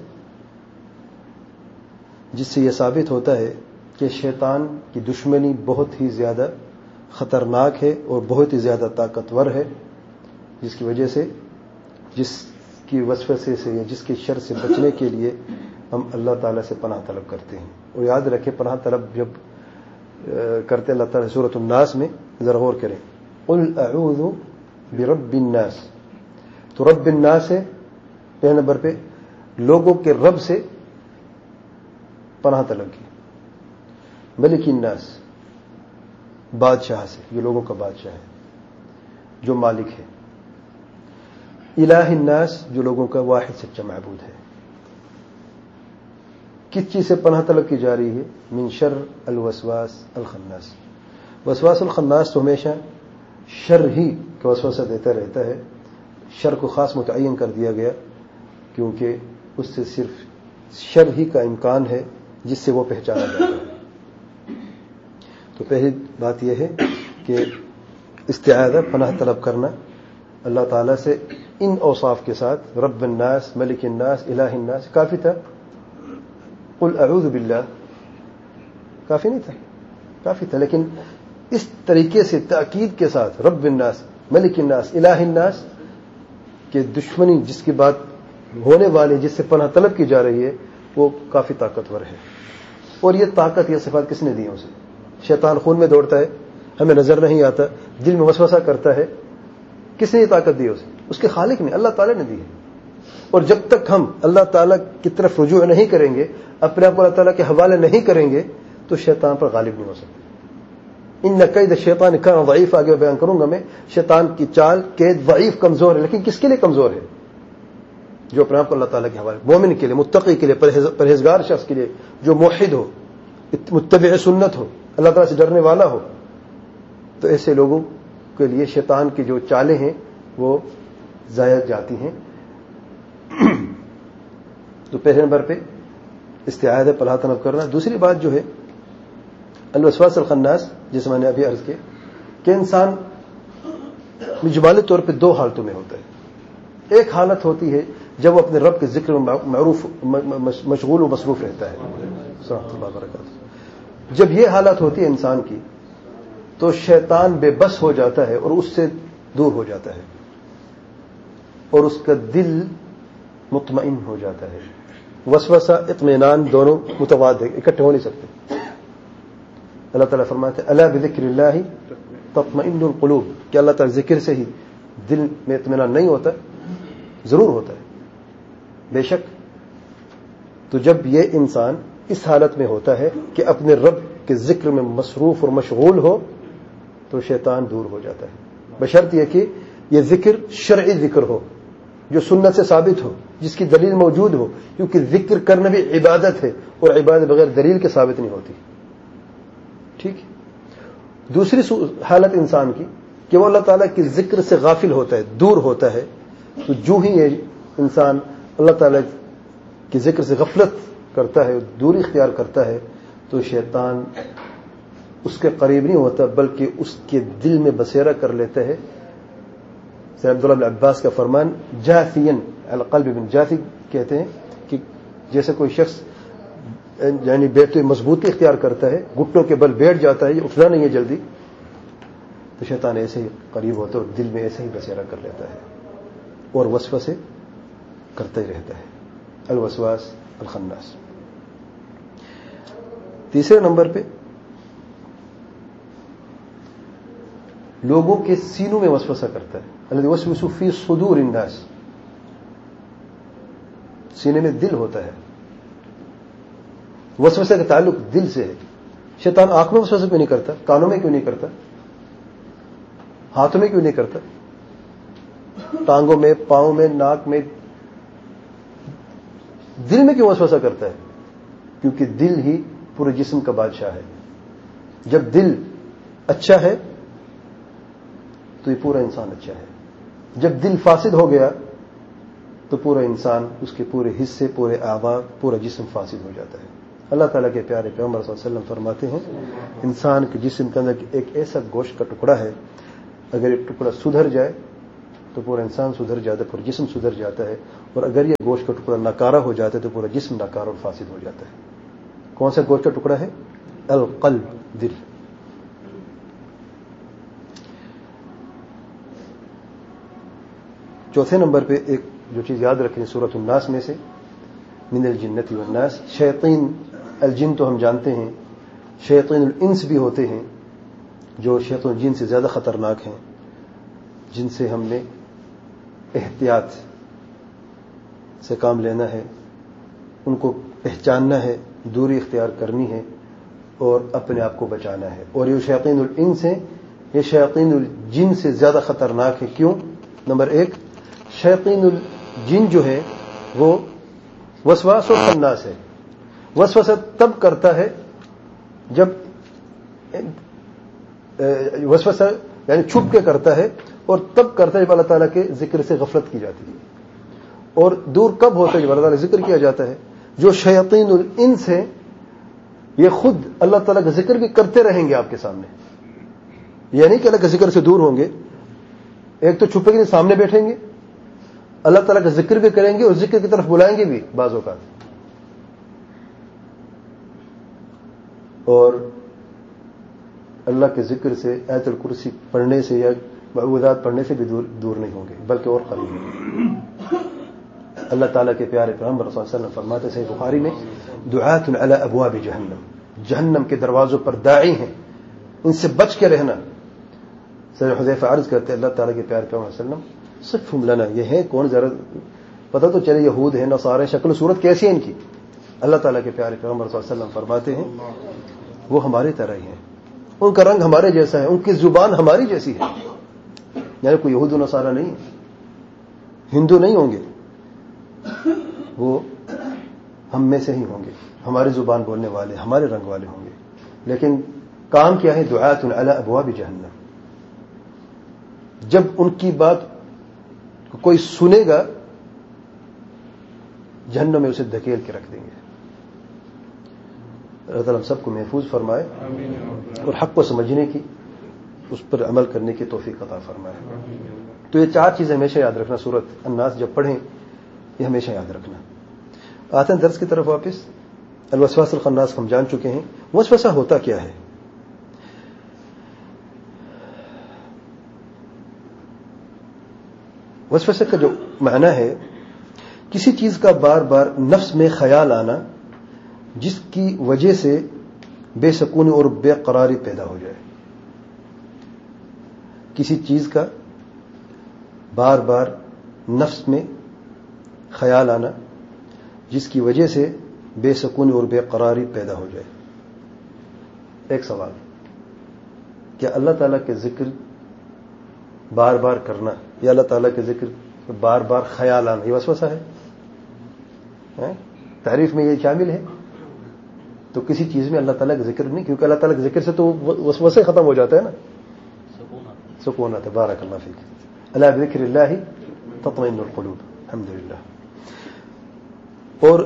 جس سے یہ ثابت ہوتا ہے کہ شیطان کی دشمنی بہت ہی زیادہ خطرناک ہے اور بہت ہی زیادہ طاقتور ہے، جس کی وجہ سے جس کی وسوسے سے یا جس کے شر سے بچنے کے لیے ہم اللہ تعالیٰ سے پناہ طلب کرتے ہیں. اور یاد رکھیں پناہ طلب جب کرتے اللہ تعالیٰ سورۃ الناس میں ذرا غور کریں. قل اعوذ برب الناس، تو رب الناس ہے پہلے نمبر پہ، لوگوں کے رب سے پناہ طلب کی. ملک الناس، بادشاہ سے، یہ لوگوں کا بادشاہ ہے جو مالک ہے. الہ الناس، جو لوگوں کا واحد سچا معبود ہے. کس چیز سے پناہ طلب کی جا رہی ہے؟ من شر الوسواس الخناس. وسواس الخناس تو ہمیشہ شر ہی کا وسوسہ دیتا رہتا ہے. شر کو خاص متعین کر دیا گیا کیونکہ اس سے صرف شر ہی کا امکان ہے جس سے وہ پہچانا جاتا ہے. تو پہلی بات یہ ہے کہ استعاذہ، پناہ طلب کرنا اللہ تعالیٰ سے ان اوصاف کے ساتھ، رب الناس، ملک الناس، الہ الناس. کافی تھا قل اعوذ باللہ، کافی نہیں تھا؟ کافی تھا، لیکن اس طریقے سے تاکید کے ساتھ رب الناس، ملک الناس، الہ الناس کہ دشمنی جس کی بات ہونے والی، جس سے پناہ طلب کی جا رہی ہے، وہ کافی طاقتور ہے. اور یہ طاقت، یہ صفات کس نے دی اسے؟ شیطان خون میں دوڑتا ہے، ہمیں نظر نہیں آتا، دل میں وسوسہ کرتا ہے. کس نے یہ طاقت دی اسے؟ اس کے خالق نے، اللہ تعالیٰ نے دی ہے. اور جب تک ہم اللہ تعالیٰ کی طرف رجوع نہیں کریں گے، اپنے آپ کو اللہ تعالیٰ کے حوالے نہیں کریں گے، تو شیطان پر غالب نہیں ہو سکتے. ان قید الشیطان کان ضعیف، آگے بیان کروں گا میں. شیطان کی چال، قید، ضعیف، کمزور ہے. لیکن کس کے لیے کمزور ہے؟ جو اپنے آپ کو اللہ تعالیٰ کے حوالے، مومن کے لیے، متقی کے لیے، پرہیزگار شخص کے لیے، جو موحد ہو، متبع سنت ہو، اللہ تعالیٰ سے ڈرنے والا ہو. تو ایسے لوگوں کے لیے شیطان کی جو چالیں ہیں وہ ضائع جاتی ہیں. تو پہلے نمبر پہ استعاذہ، پناہ طلب کرنا. دوسری بات جو ہے الوسواس الخناس، جیسے میں نے ابھی عرض کیا کہ انسان اجمالی طور پہ 2 حالتوں میں ہوتا ہے. ایک حالت ہوتی ہے جب وہ اپنے رب کے ذکر میں مشغول و مصروف رہتا ہے. رحمۃ اللہ وبرکاتہ. جب یہ حالت ہوتی ہے انسان کی تو شیطان بے بس ہو جاتا ہے اور اس سے دور ہو جاتا ہے اور اس کا دل مطمئن ہو جاتا ہے. وسوسہ، اطمینان دونوں متضاد ہیں، اکٹھے ہو نہیں سکتے. اللہ تعالیٰ فرماتے ہیں الا بذکر اللہ تطمئن القلوب، کہ اللہ تعالیٰ ذکر سے ہی دل میں اطمینان نہیں ہوتا؟ ضرور ہوتا ہے، بے شک. تو جب یہ انسان اس حالت میں ہوتا ہے کہ اپنے رب کے ذکر میں مصروف اور مشغول ہو تو شیطان دور ہو جاتا ہے، بشرط یہ کہ یہ ذکر شرعی ذکر ہو، جو سنت سے ثابت ہو، جس کی دلیل موجود ہو. کیونکہ ذکر کرنا بھی عبادت ہے اور عبادت بغیر دلیل کے ثابت نہیں ہوتی. ٹھیک. دوسری حالت انسان کی کہ وہ اللہ تعالیٰ کے ذکر سے غافل ہوتا ہے، دور ہوتا ہے. تو جو ہی یہ انسان اللہ تعالیٰ کے ذکر سے غفلت کرتا ہے، دوری اختیار کرتا ہے، تو شیطان اس کے قریب نہیں ہوتا بلکہ اس کے دل میں بسیرا کر لیتا ہے. سید عبداللہ بن عباس کا فرمان، جاثین القلب بن جاثی کہتے ہیں کہ جیسے کوئی شخص یعنی بیٹھتے مضبوطی اختیار کرتا ہے، گھٹنوں کے بل بیٹھ جاتا ہے، یہ اٹھنا نہیں ہے جلدی، تو شیطان ایسے ہی قریب ہوتا ہے اور دل میں ایسے ہی بسیرا کر لیتا ہے اور وسوسے کرتا ہی رہتا ہے. الوسواس الخناس. تیسرے نمبر پہ لوگوں کے سینوں میں وسوسہ کرتا ہے. الذی یوسوس فی صدور الناس، سینے میں دل ہوتا ہے. وسوسے کا تعلق دل سے ہے. شیطان آنکھ میں وسوسہ کیوں نہیں کرتا؟ کانوں میں کیوں نہیں کرتا؟ ہاتھوں میں کیوں نہیں کرتا؟ ٹانگوں میں، پاؤں میں، ناک میں، دل میں کیوں وسوسہ کرتا ہے؟ کیونکہ دل ہی پورے جسم کا بادشاہ ہے. جب دل اچھا ہے تو یہ پورا انسان اچھا ہے. جب دل فاسد ہو گیا تو پورا انسان، اس کے پورے حصے، پورے اعضاء، پورا جسم فاسد ہو جاتا ہے. اللہ تعالیٰ کے پیارے پیغمبر صلی اللہ علیہ وسلم فرماتے ہیں انسان کے جسم کے اندر ایک ایسا گوشت کا ٹکڑا ہے اگر یہ ٹکڑا سدھر جائے تو پورا انسان سدھر جاتا ہے، پورا جسم سدھر جاتا ہے، اور اگر یہ گوشت کا ٹکڑا ناکارہ ہو جاتا ہے تو پورا جسم ناکارہ اور فاسد ہو جاتا ہے۔ کون سا گوشت کا ٹکڑا ہے؟ القلب، دل۔ چوتھے نمبر پہ ایک جو چیز یاد رکھیں سورۃ الناس میں سے، من الجنۃ والناس، شیاطین الجن تو ہم جانتے ہیں، شیاطین الانس بھی ہوتے ہیں جو شیاطین الجن سے زیادہ خطرناک ہیں، جن سے ہم نے احتیاط سے کام لینا ہے، ان کو پہچاننا ہے، دوری اختیار کرنی ہے اور اپنے آپ کو بچانا ہے۔ اور یہ شیاطین الانس ہیں، یہ شیاطین الجن سے زیادہ خطرناک ہے۔ کیوں؟ نمبر ایک، شیاطین الجن جو ہے وہ وسواس و خناس ہے۔ وسوسہ تب کرتا ہے جب وسوسہ یعنی چھپ کے کرتا ہے، اور تب کرتا ہے جب اللہ تعالیٰ کے ذکر سے غفلت کی جاتی ہے، اور دور کب ہوتا ہے جب اللہ تعالیٰ ذکر کیا جاتا ہے۔ جو شیاطین الانس ہیں یہ خود اللہ تعالیٰ کا ذکر بھی کرتے رہیں گے آپ کے سامنے، یہ نہیں کہ اللہ کے ذکر سے دور ہوں گے، ایک تو چھپے کے سامنے بیٹھیں گے، اللہ تعالیٰ کا ذکر بھی کریں گے اور ذکر کی طرف بلائیں گے بھی بعض اوقات، اور اللہ کے ذکر سے آیت الکرسی پڑھنے سے یا معوذات پڑھنے سے بھی دور نہیں ہوں گے، بلکہ اور قریب ہوں گے۔ اللہ تعالیٰ کے پیارے پیغمبر صلی اللہ علیہ وسلم فرماتے صحیح بخاری میں، دعات علی ابواب جہنم، جہنم کے دروازوں پر داعی ہیں، ان سے بچ کے رہنا۔ سیدنا حذیفہ عرض کرتے اللہ تعالیٰ کے پیارے پیغمبر صلی اللہ علیہ وسلم صفہم لنا، یہ ہے کون، ذرا پتہ تو چلے یہود ہیں، نصارے، شکل و صورت کیسی ہے ان کی۔ اللہ تعالیٰ کے پیارے پیغمبر صلی اللہ علیہ وسلم فرماتے ہیں وہ ہمارے طرح ہی ہیں، ان کا رنگ ہمارے جیسا ہے، ان کی زبان ہماری جیسی ہے، یعنی کوئی یہود و نصارہ نہیں ہے، ہندو نہیں ہوں گے، وہ ہم میں سے ہی ہوں گے، ہماری زبان بولنے والے، ہمارے رنگ والے ہوں گے، لیکن کام کیا ہے؟ دعات علی ابواب جہنم۔ جب ان کی بات کوئی سنے گا جہنم میں اسے دھکیل کے رکھ دیں گے۔ اللہ تعالیٰ ہم سب کو محفوظ فرمائے اور حق کو سمجھنے کی، اس پر عمل کرنے کی توفیق عطا فرمائے۔ تو یہ چار چیزیں ہمیشہ یاد رکھنا، سورۃ الناس جب پڑھیں یہ ہمیشہ یاد رکھنا۔ آتے ہیں درس کی طرف واپس۔ الوسواس الخناس ہم جان چکے ہیں، وسوسہ ہوتا کیا ہے؟ وسوسہ کا جو معنی ہے کسی چیز کا بار بار نفس میں خیال آنا جس کی وجہ سے بے سکونی اور بے قراری پیدا ہو جائے۔ کسی چیز کا بار بار نفس میں خیال آنا جس کی وجہ سے بے سکونی اور بے قراری پیدا ہو جائے۔ ایک سوال، کیا اللہ تعالیٰ کے ذکر بار بار کرنا یا اللہ تعالیٰ کے ذکر بار بار خیال آنا یہ وسوسہ ہے؟ تعریف میں یہ شامل ہے؟ تو کسی چیز میں اللہ تعالیٰ کا ذکر نہیں، کیونکہ اللہ تعالیٰ کے ذکر سے تو وسوسہ ختم ہو جاتا ہے نا، سکون آتا ہے۔ بارک اللہ فیک، الا بذکر اللہ تطمئن القلوب، الحمدللہ۔ اور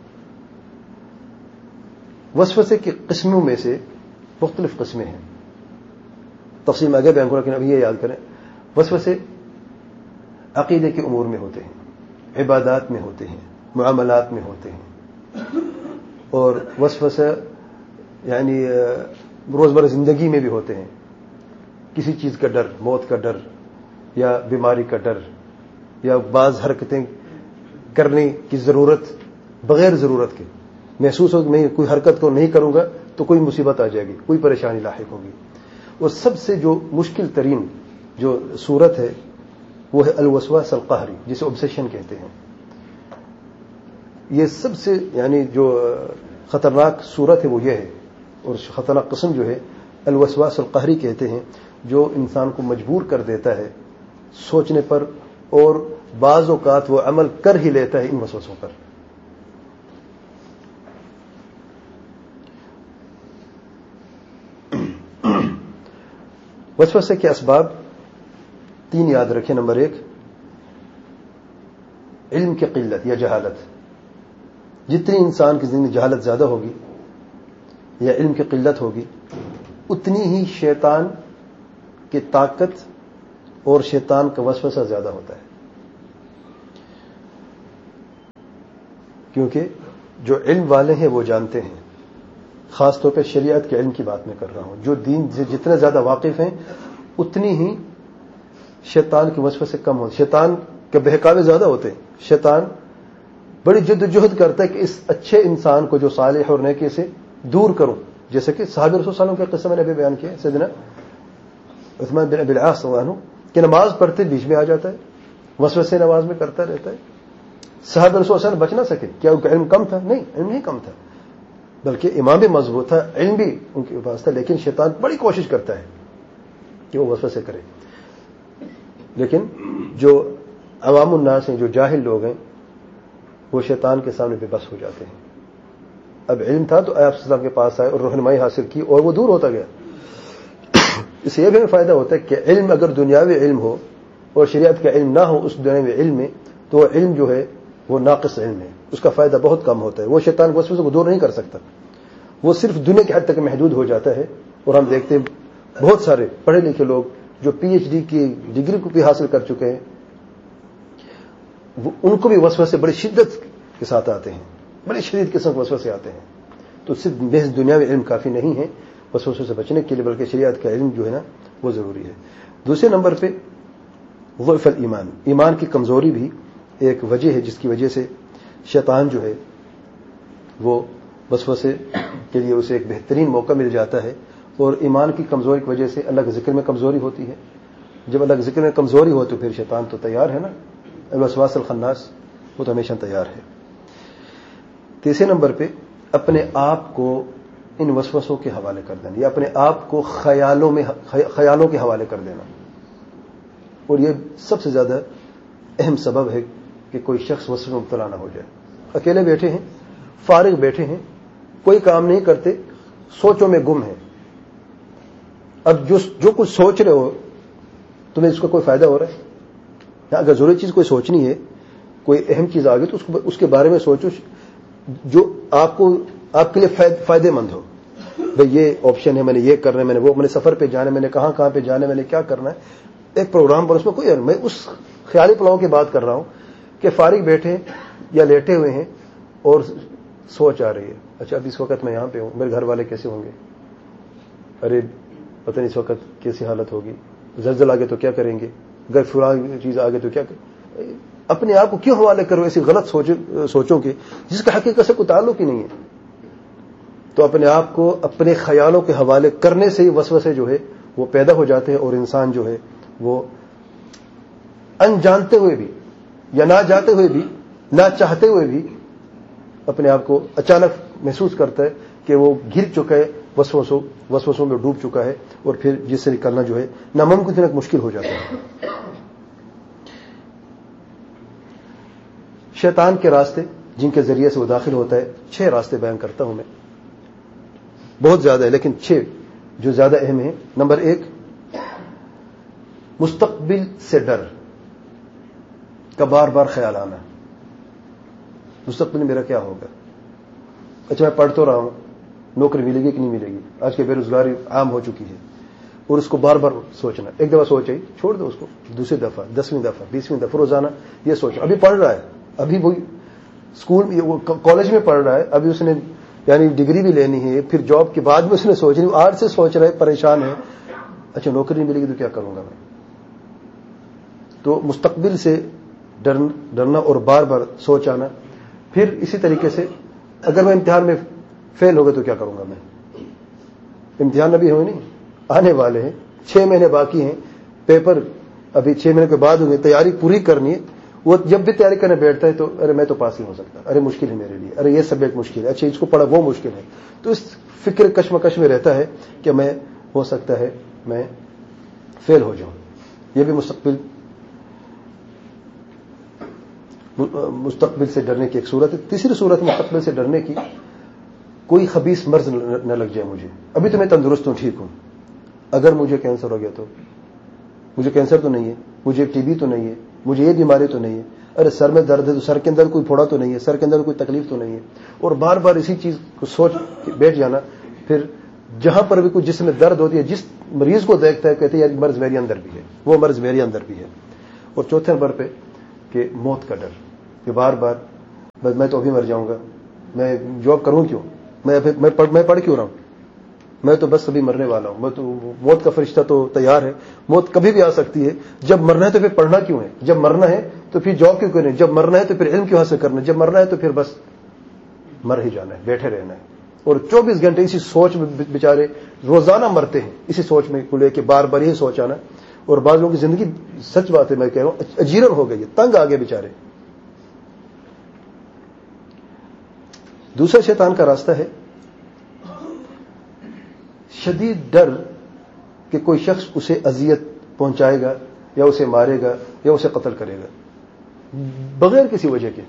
وسوسے کی قسموں میں سے مختلف قسمیں ہیں، تفصیل میں آگے بیان کروں، لیکن ابھی یہ یاد کریں وسوسے عقیدے کے امور میں ہوتے ہیں، عبادات میں ہوتے ہیں، معاملات میں ہوتے ہیں، اور وسوسہ یعنی روزمرہ زندگی میں بھی ہوتے ہیں، کسی چیز کا ڈر، موت کا ڈر یا بیماری کا ڈر یا بعض حرکتیں کرنے کی ضرورت بغیر ضرورت کے محسوس ہو کہ میں کوئی حرکت کو نہیں کروں گا تو کوئی مصیبت آ جائے گی، کوئی پریشانی لاحق ہوگی۔ اور سب سے جو مشکل ترین جو صورت ہے وہ ہے الوسواس القہری، جسے اوبسیشن کہتے ہیں۔ یہ سب سے یعنی جو خطرناک صورت ہے وہ یہ ہے، اور خطرناک قسم جو ہے الوسواس القہری کہتے ہیں، جو انسان کو مجبور کر دیتا ہے سوچنے پر، اور بعض اوقات وہ عمل کر ہی لیتا ہے ان وسوسوں پر۔ وسوسے کے اسباب 3 یاد رکھیں۔ نمبر 1، علم کی قلت یا جہالت۔ جتنی انسان کی زندگی جہالت زیادہ ہوگی یا علم کی قلت ہوگی، اتنی ہی شیطان کی طاقت اور شیطان کا وسوسہ زیادہ ہوتا ہے، کیونکہ جو علم والے ہیں وہ جانتے ہیں، خاص طور پہ شریعت کے علم کی بات میں کر رہا ہوں، جو دین سے جتنے زیادہ واقف ہیں اتنی ہی شیطان کے وسوسے کم ہوتے، شیطان کے بہکاوے زیادہ ہوتے ہیں۔ شیطان بڑی جد و جہد کرتا ہے کہ اس اچھے انسان کو جو صالح اور نیکی سے دور کروں، جیسے کہ صحابہ رسول صلی اللہ علیہ وسلم کا قصہ میں نے ابھی بیان کیا، سیدنا عثمان بن ابی العاص رضی اللہ عنہ کہ نماز پڑھتے بیچ میں آ جاتا ہے، وسوسے نماز میں کرتا رہتا ہے۔ صحابہ رسول صلی اللہ علیہ وسلم بچ نہ سکے، کیا ان کا علم کم تھا؟ نہیں، علم نہیں کم تھا، بلکہ ایمان بھی مضبوط تھا، علم بھی ان کے پاس تھا، لیکن شیطان بڑی کوشش کرتا ہے کہ وہ وسوسے کرے۔ لیکن جو عوام الناس ہیں، جو جاہل لوگ ہیں، وہ شیطان کے سامنے بے بس ہو جاتے ہیں۔ اب علم تھا تو آپ صلی اللہ علیہ وسلم کے پاس آئے اور رہنمائی حاصل کی اور وہ دور ہوتا گیا۔ اس سے یہ بھی ہمیں فائدہ ہوتا ہے کہ علم اگر دنیاوی علم ہو اور شریعت کا علم نہ ہو اس دنیاوی علم میں، تو وہ علم جو ہے وہ ناقص علم ہے، اس کا فائدہ بہت کم ہوتا ہے، وہ شیطان وسوسے کو دور نہیں کر سکتا، وہ صرف دنیا کی حد تک محدود ہو جاتا ہے۔ اور ہم دیکھتے ہیں بہت سارے پڑھے لکھے لوگ جو پی ایچ ڈی کی ڈگری کو بھی حاصل کر چکے ہیں، ان کو بھی وسوسے بڑی شدت کے ساتھ آتے ہیں، بڑی شدید قسم کے وسوسے آتے ہیں۔ تو صرف محض دنیاوی علم کافی نہیں ہے وسوسوں سے بچنے کے لیے، بلکہ شریعت کا علم جو ہے نا وہ ضروری ہے۔ دوسرے نمبر پہ ضعف الایمان، ایمان کی کمزوری بھی ایک وجہ ہے جس کی وجہ سے شیطان جو ہے وہ وسوسے کے لیے اسے ایک بہترین موقع مل جاتا ہے۔ اور ایمان کی کمزوری کی وجہ سے اللہ کے ذکر میں کمزوری ہوتی ہے، جب اللہ کے ذکر میں کمزوری ہو تو پھر شیطان تو تیار ہے نا، الوسواس الخناس، وہ تو ہمیشہ تیار ہے۔ تیسرے نمبر پہ اپنے آپ کو ان وسوسوں کے حوالے کر دینا، یا اپنے آپ کو خیالوں کے حوالے کر دینا، اور یہ سب سے زیادہ اہم سبب ہے کہ کوئی شخص وسوسے میں مبتلا نہ ہو جائے۔ اکیلے بیٹھے ہیں، فارغ بیٹھے ہیں، کوئی کام نہیں کرتے، سوچوں میں گم ہیں۔ اب جو کچھ سوچ رہے ہو تمہیں اس کا کوئی فائدہ ہو رہا ہے؟ اگر ضروری چیز کوئی سوچنی ہے، کوئی اہم چیز آ گئی تو اس کے بارے میں سوچو جو آپ کے لیے فائدے مند ہو۔ بھئی یہ آپشن ہے، میں نے یہ کرنا ہے، میں نے سفر پہ جانا ہے، میں نے کہاں پہ جانا ہے، میں نے کیا کرنا ہے، ایک پروگرام پر اس میں کوئی، میں اس خیالی پلاؤں کی بات کر رہا ہوں کہ فارغ بیٹھے یا لیٹے ہوئے ہیں اور سوچ آ رہی ہے، اچھا اب اس وقت میں یہاں پہ ہوں، میرے گھر والے کیسے ہوں گے، ارے پتہ نہیں اس وقت کیسی حالت ہوگی، زلزلہ آ گئے تو کیا کریں گے، اگر فلاں چیز آ گئے تو کیا کریں۔ اپنے آپ کو کیوں حوالے کرو ایسی غلط سوچوں کے جس کا حقیقت سے کوئی تعلق ہی نہیں ہے؟ تو اپنے آپ کو اپنے خیالوں کے حوالے کرنے سے ہی وسوسے جو ہے وہ پیدا ہو جاتے ہیں، اور انسان جو ہے وہ انجانتے ہوئے بھی یا نہ جاتے ہوئے بھی، نہ چاہتے ہوئے بھی اپنے آپ کو اچانک محسوس کرتا ہے کہ وہ گر چکا ہے، وسوسوں میں ڈوب چکا ہے، اور پھر جس سے نکلنا جو ہے ناممکن تک مشکل ہو جاتا ہے۔ شیطان کے راستے جن کے ذریعے سے وہ داخل ہوتا ہے، 6 راستے بیان کرتا ہوں میں، بہت زیادہ ہے لیکن 6 جو زیادہ اہم ہیں۔ نمبر 1، مستقبل سے ڈر کا بار بار خیال آنا، مستقبل میں میرا کیا ہوگا، اچھا میں پڑھ تو رہا ہوں، نوکری ملے گی کہ نہیں ملے گی، آج کی بے روزگاری عام ہو چکی ہے، اور اس کو بار بار سوچنا، ایک دفعہ سوچے چھوڑ دو اس کو، دوسری دفعہ، 10ویں دفعہ، 20ویں دفعہ روزانہ یہ سوچنا۔ ابھی پڑھ رہا ہے، ابھی وہی اسکول کالج میں پڑھ رہا ہے، ابھی اس نے یعنی ڈگری بھی لینی ہے، پھر جاب کے بعد میں اس نے سوچنی، آج سے سوچ رہا ہے، پریشان ہے، اچھا نوکری نہیں ملے گی تو کیا کروں گا میں۔ تو مستقبل سے ڈرنا اور بار بار سوچ آنا۔ پھر اسی طریقے سے اگر میں امتحان میں فیل ہو گیا تو کیا کروں گا میں، امتحان ابھی ہوئے نہیں، آنے والے ہیں، 6 مہینے باقی ہیں، پیپر ابھی 6 مہینے کے بعد ہوئے، تیاری پوری کرنی ہے۔ وہ جب بھی تیاری کرنے بیٹھتا ہے تو ارے میں تو پاس نہیں ہو سکتا، ارے مشکل ہے میرے لیے، ارے یہ سبجیکٹ مشکل ہے، اچھا اس کو پڑھا وہ مشکل ہے، تو اس فکر کشمکش میں رہتا ہے کہ میں ہو سکتا ہے میں فیل ہو جاؤں۔ یہ بھی مستقبل سے ڈرنے کی ایک صورت ہے۔ تیسری صورت مستقبل سے ڈرنے کی، کوئی خبیث مرض نہ لگ جائے مجھے، ابھی تو میں تندرست ہوں، ٹھیک ہوں، اگر مجھے کینسر ہو گیا تو، مجھے کینسر تو نہیں ہے، مجھے ٹی بی تو نہیں ہے، مجھے یہ بیماری تو نہیں ہے، ارے سر میں درد ہے تو سر کے اندر کوئی پھوڑا تو نہیں ہے، سر کے اندر کوئی تکلیف تو نہیں ہے، اور بار بار اسی چیز کو سوچ کے بیٹھ جانا، پھر جہاں پر بھی کوئی جسم میں درد ہوتی ہے، جس مریض کو دیکھتا ہے کہتے ہیں یہ مرض میرے اندر بھی ہے، وہ مرض میرے اندر بھی ہے۔ اور چوتھے نمبر پہ کہ موت کا ڈر، کہ بار بار بس میں تو ابھی مر جاؤں گا، میں جاب کروں کیوں، میں پڑھ کیوں رہا ہوں، میں تو بس ابھی مرنے والا ہوں، میں تو موت کا فرشتہ تو تیار ہے، موت کبھی بھی آ سکتی ہے، جب مرنا ہے تو پھر پڑھنا کیوں ہے، جب مرنا ہے تو پھر جاب کیوں نہیں، جب مرنا ہے تو پھر علم کیوں حاصل کرنا ہے، جب مرنا ہے تو پھر بس مر ہی جانا ہے، بیٹھے رہنا ہے۔ اور 24 گھنٹے اسی سوچ میں بیچارے روزانہ مرتے ہیں، اسی سوچ میں کو لے کے بار بار یہی سوچ آنا۔ اور بعض لوگوں کی زندگی، سچ بات ہے میں کہہ رہا ہوں، اجیرن ہو گئی ہے، تنگ آ گئے بیچارے۔ دوسرا شیطان کا راستہ ہے شدید ڈر کہ کوئی شخص اسے اذیت پہنچائے گا یا اسے مارے گا یا اسے قتل کرے گا بغیر کسی وجہ کے۔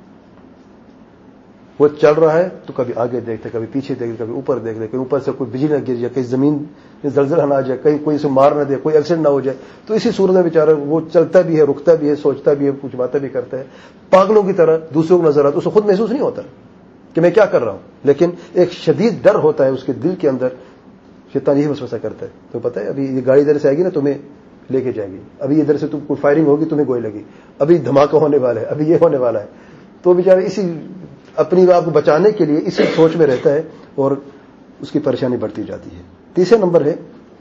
وہ چل رہا ہے تو کبھی آگے دیکھتے، کبھی پیچھے دیکھتے، کبھی اوپر دیکھتے، کہیں اوپر سے کوئی بجلی نہ گر جائے، کہیں زمین میں زلزلہ نہ آ جائے، کہیں کوئی اسے مار نہ دے، کوئی ایکسیڈنٹ نہ ہو جائے۔ تو اسی صورت میں بیچارہ وہ چلتا بھی ہے، رکتا بھی ہے، سوچتا بھی ہے، کچھ باتیں بھی کرتا ہے، پاگلوں کی طرح دوسروں کو نظر آتا، اسے خود محسوس نہیں ہوتا کہ میں کیا کر رہا ہوں، لیکن ایک شدید ڈر ہوتا ہے اس کے دل کے اندر۔ شیطان یہی وسوسہ کرتا ہے، تو پتہ ہے ابھی یہ گاڑی ادھر سے آئے گی نا تمہیں لے کے جائے گی، ابھی ادھر سے کوئی فائرنگ ہوگی تمہیں گولی لگی، ابھی دھماکہ ہونے والا ہے، ابھی یہ ہونے والا ہے۔ تو بیچارہ اسی اپنی آپ کو بچانے کے لیے اسی سوچ میں رہتا ہے اور اس کی پریشانی بڑھتی جاتی ہے۔ تیسرا نمبر ہے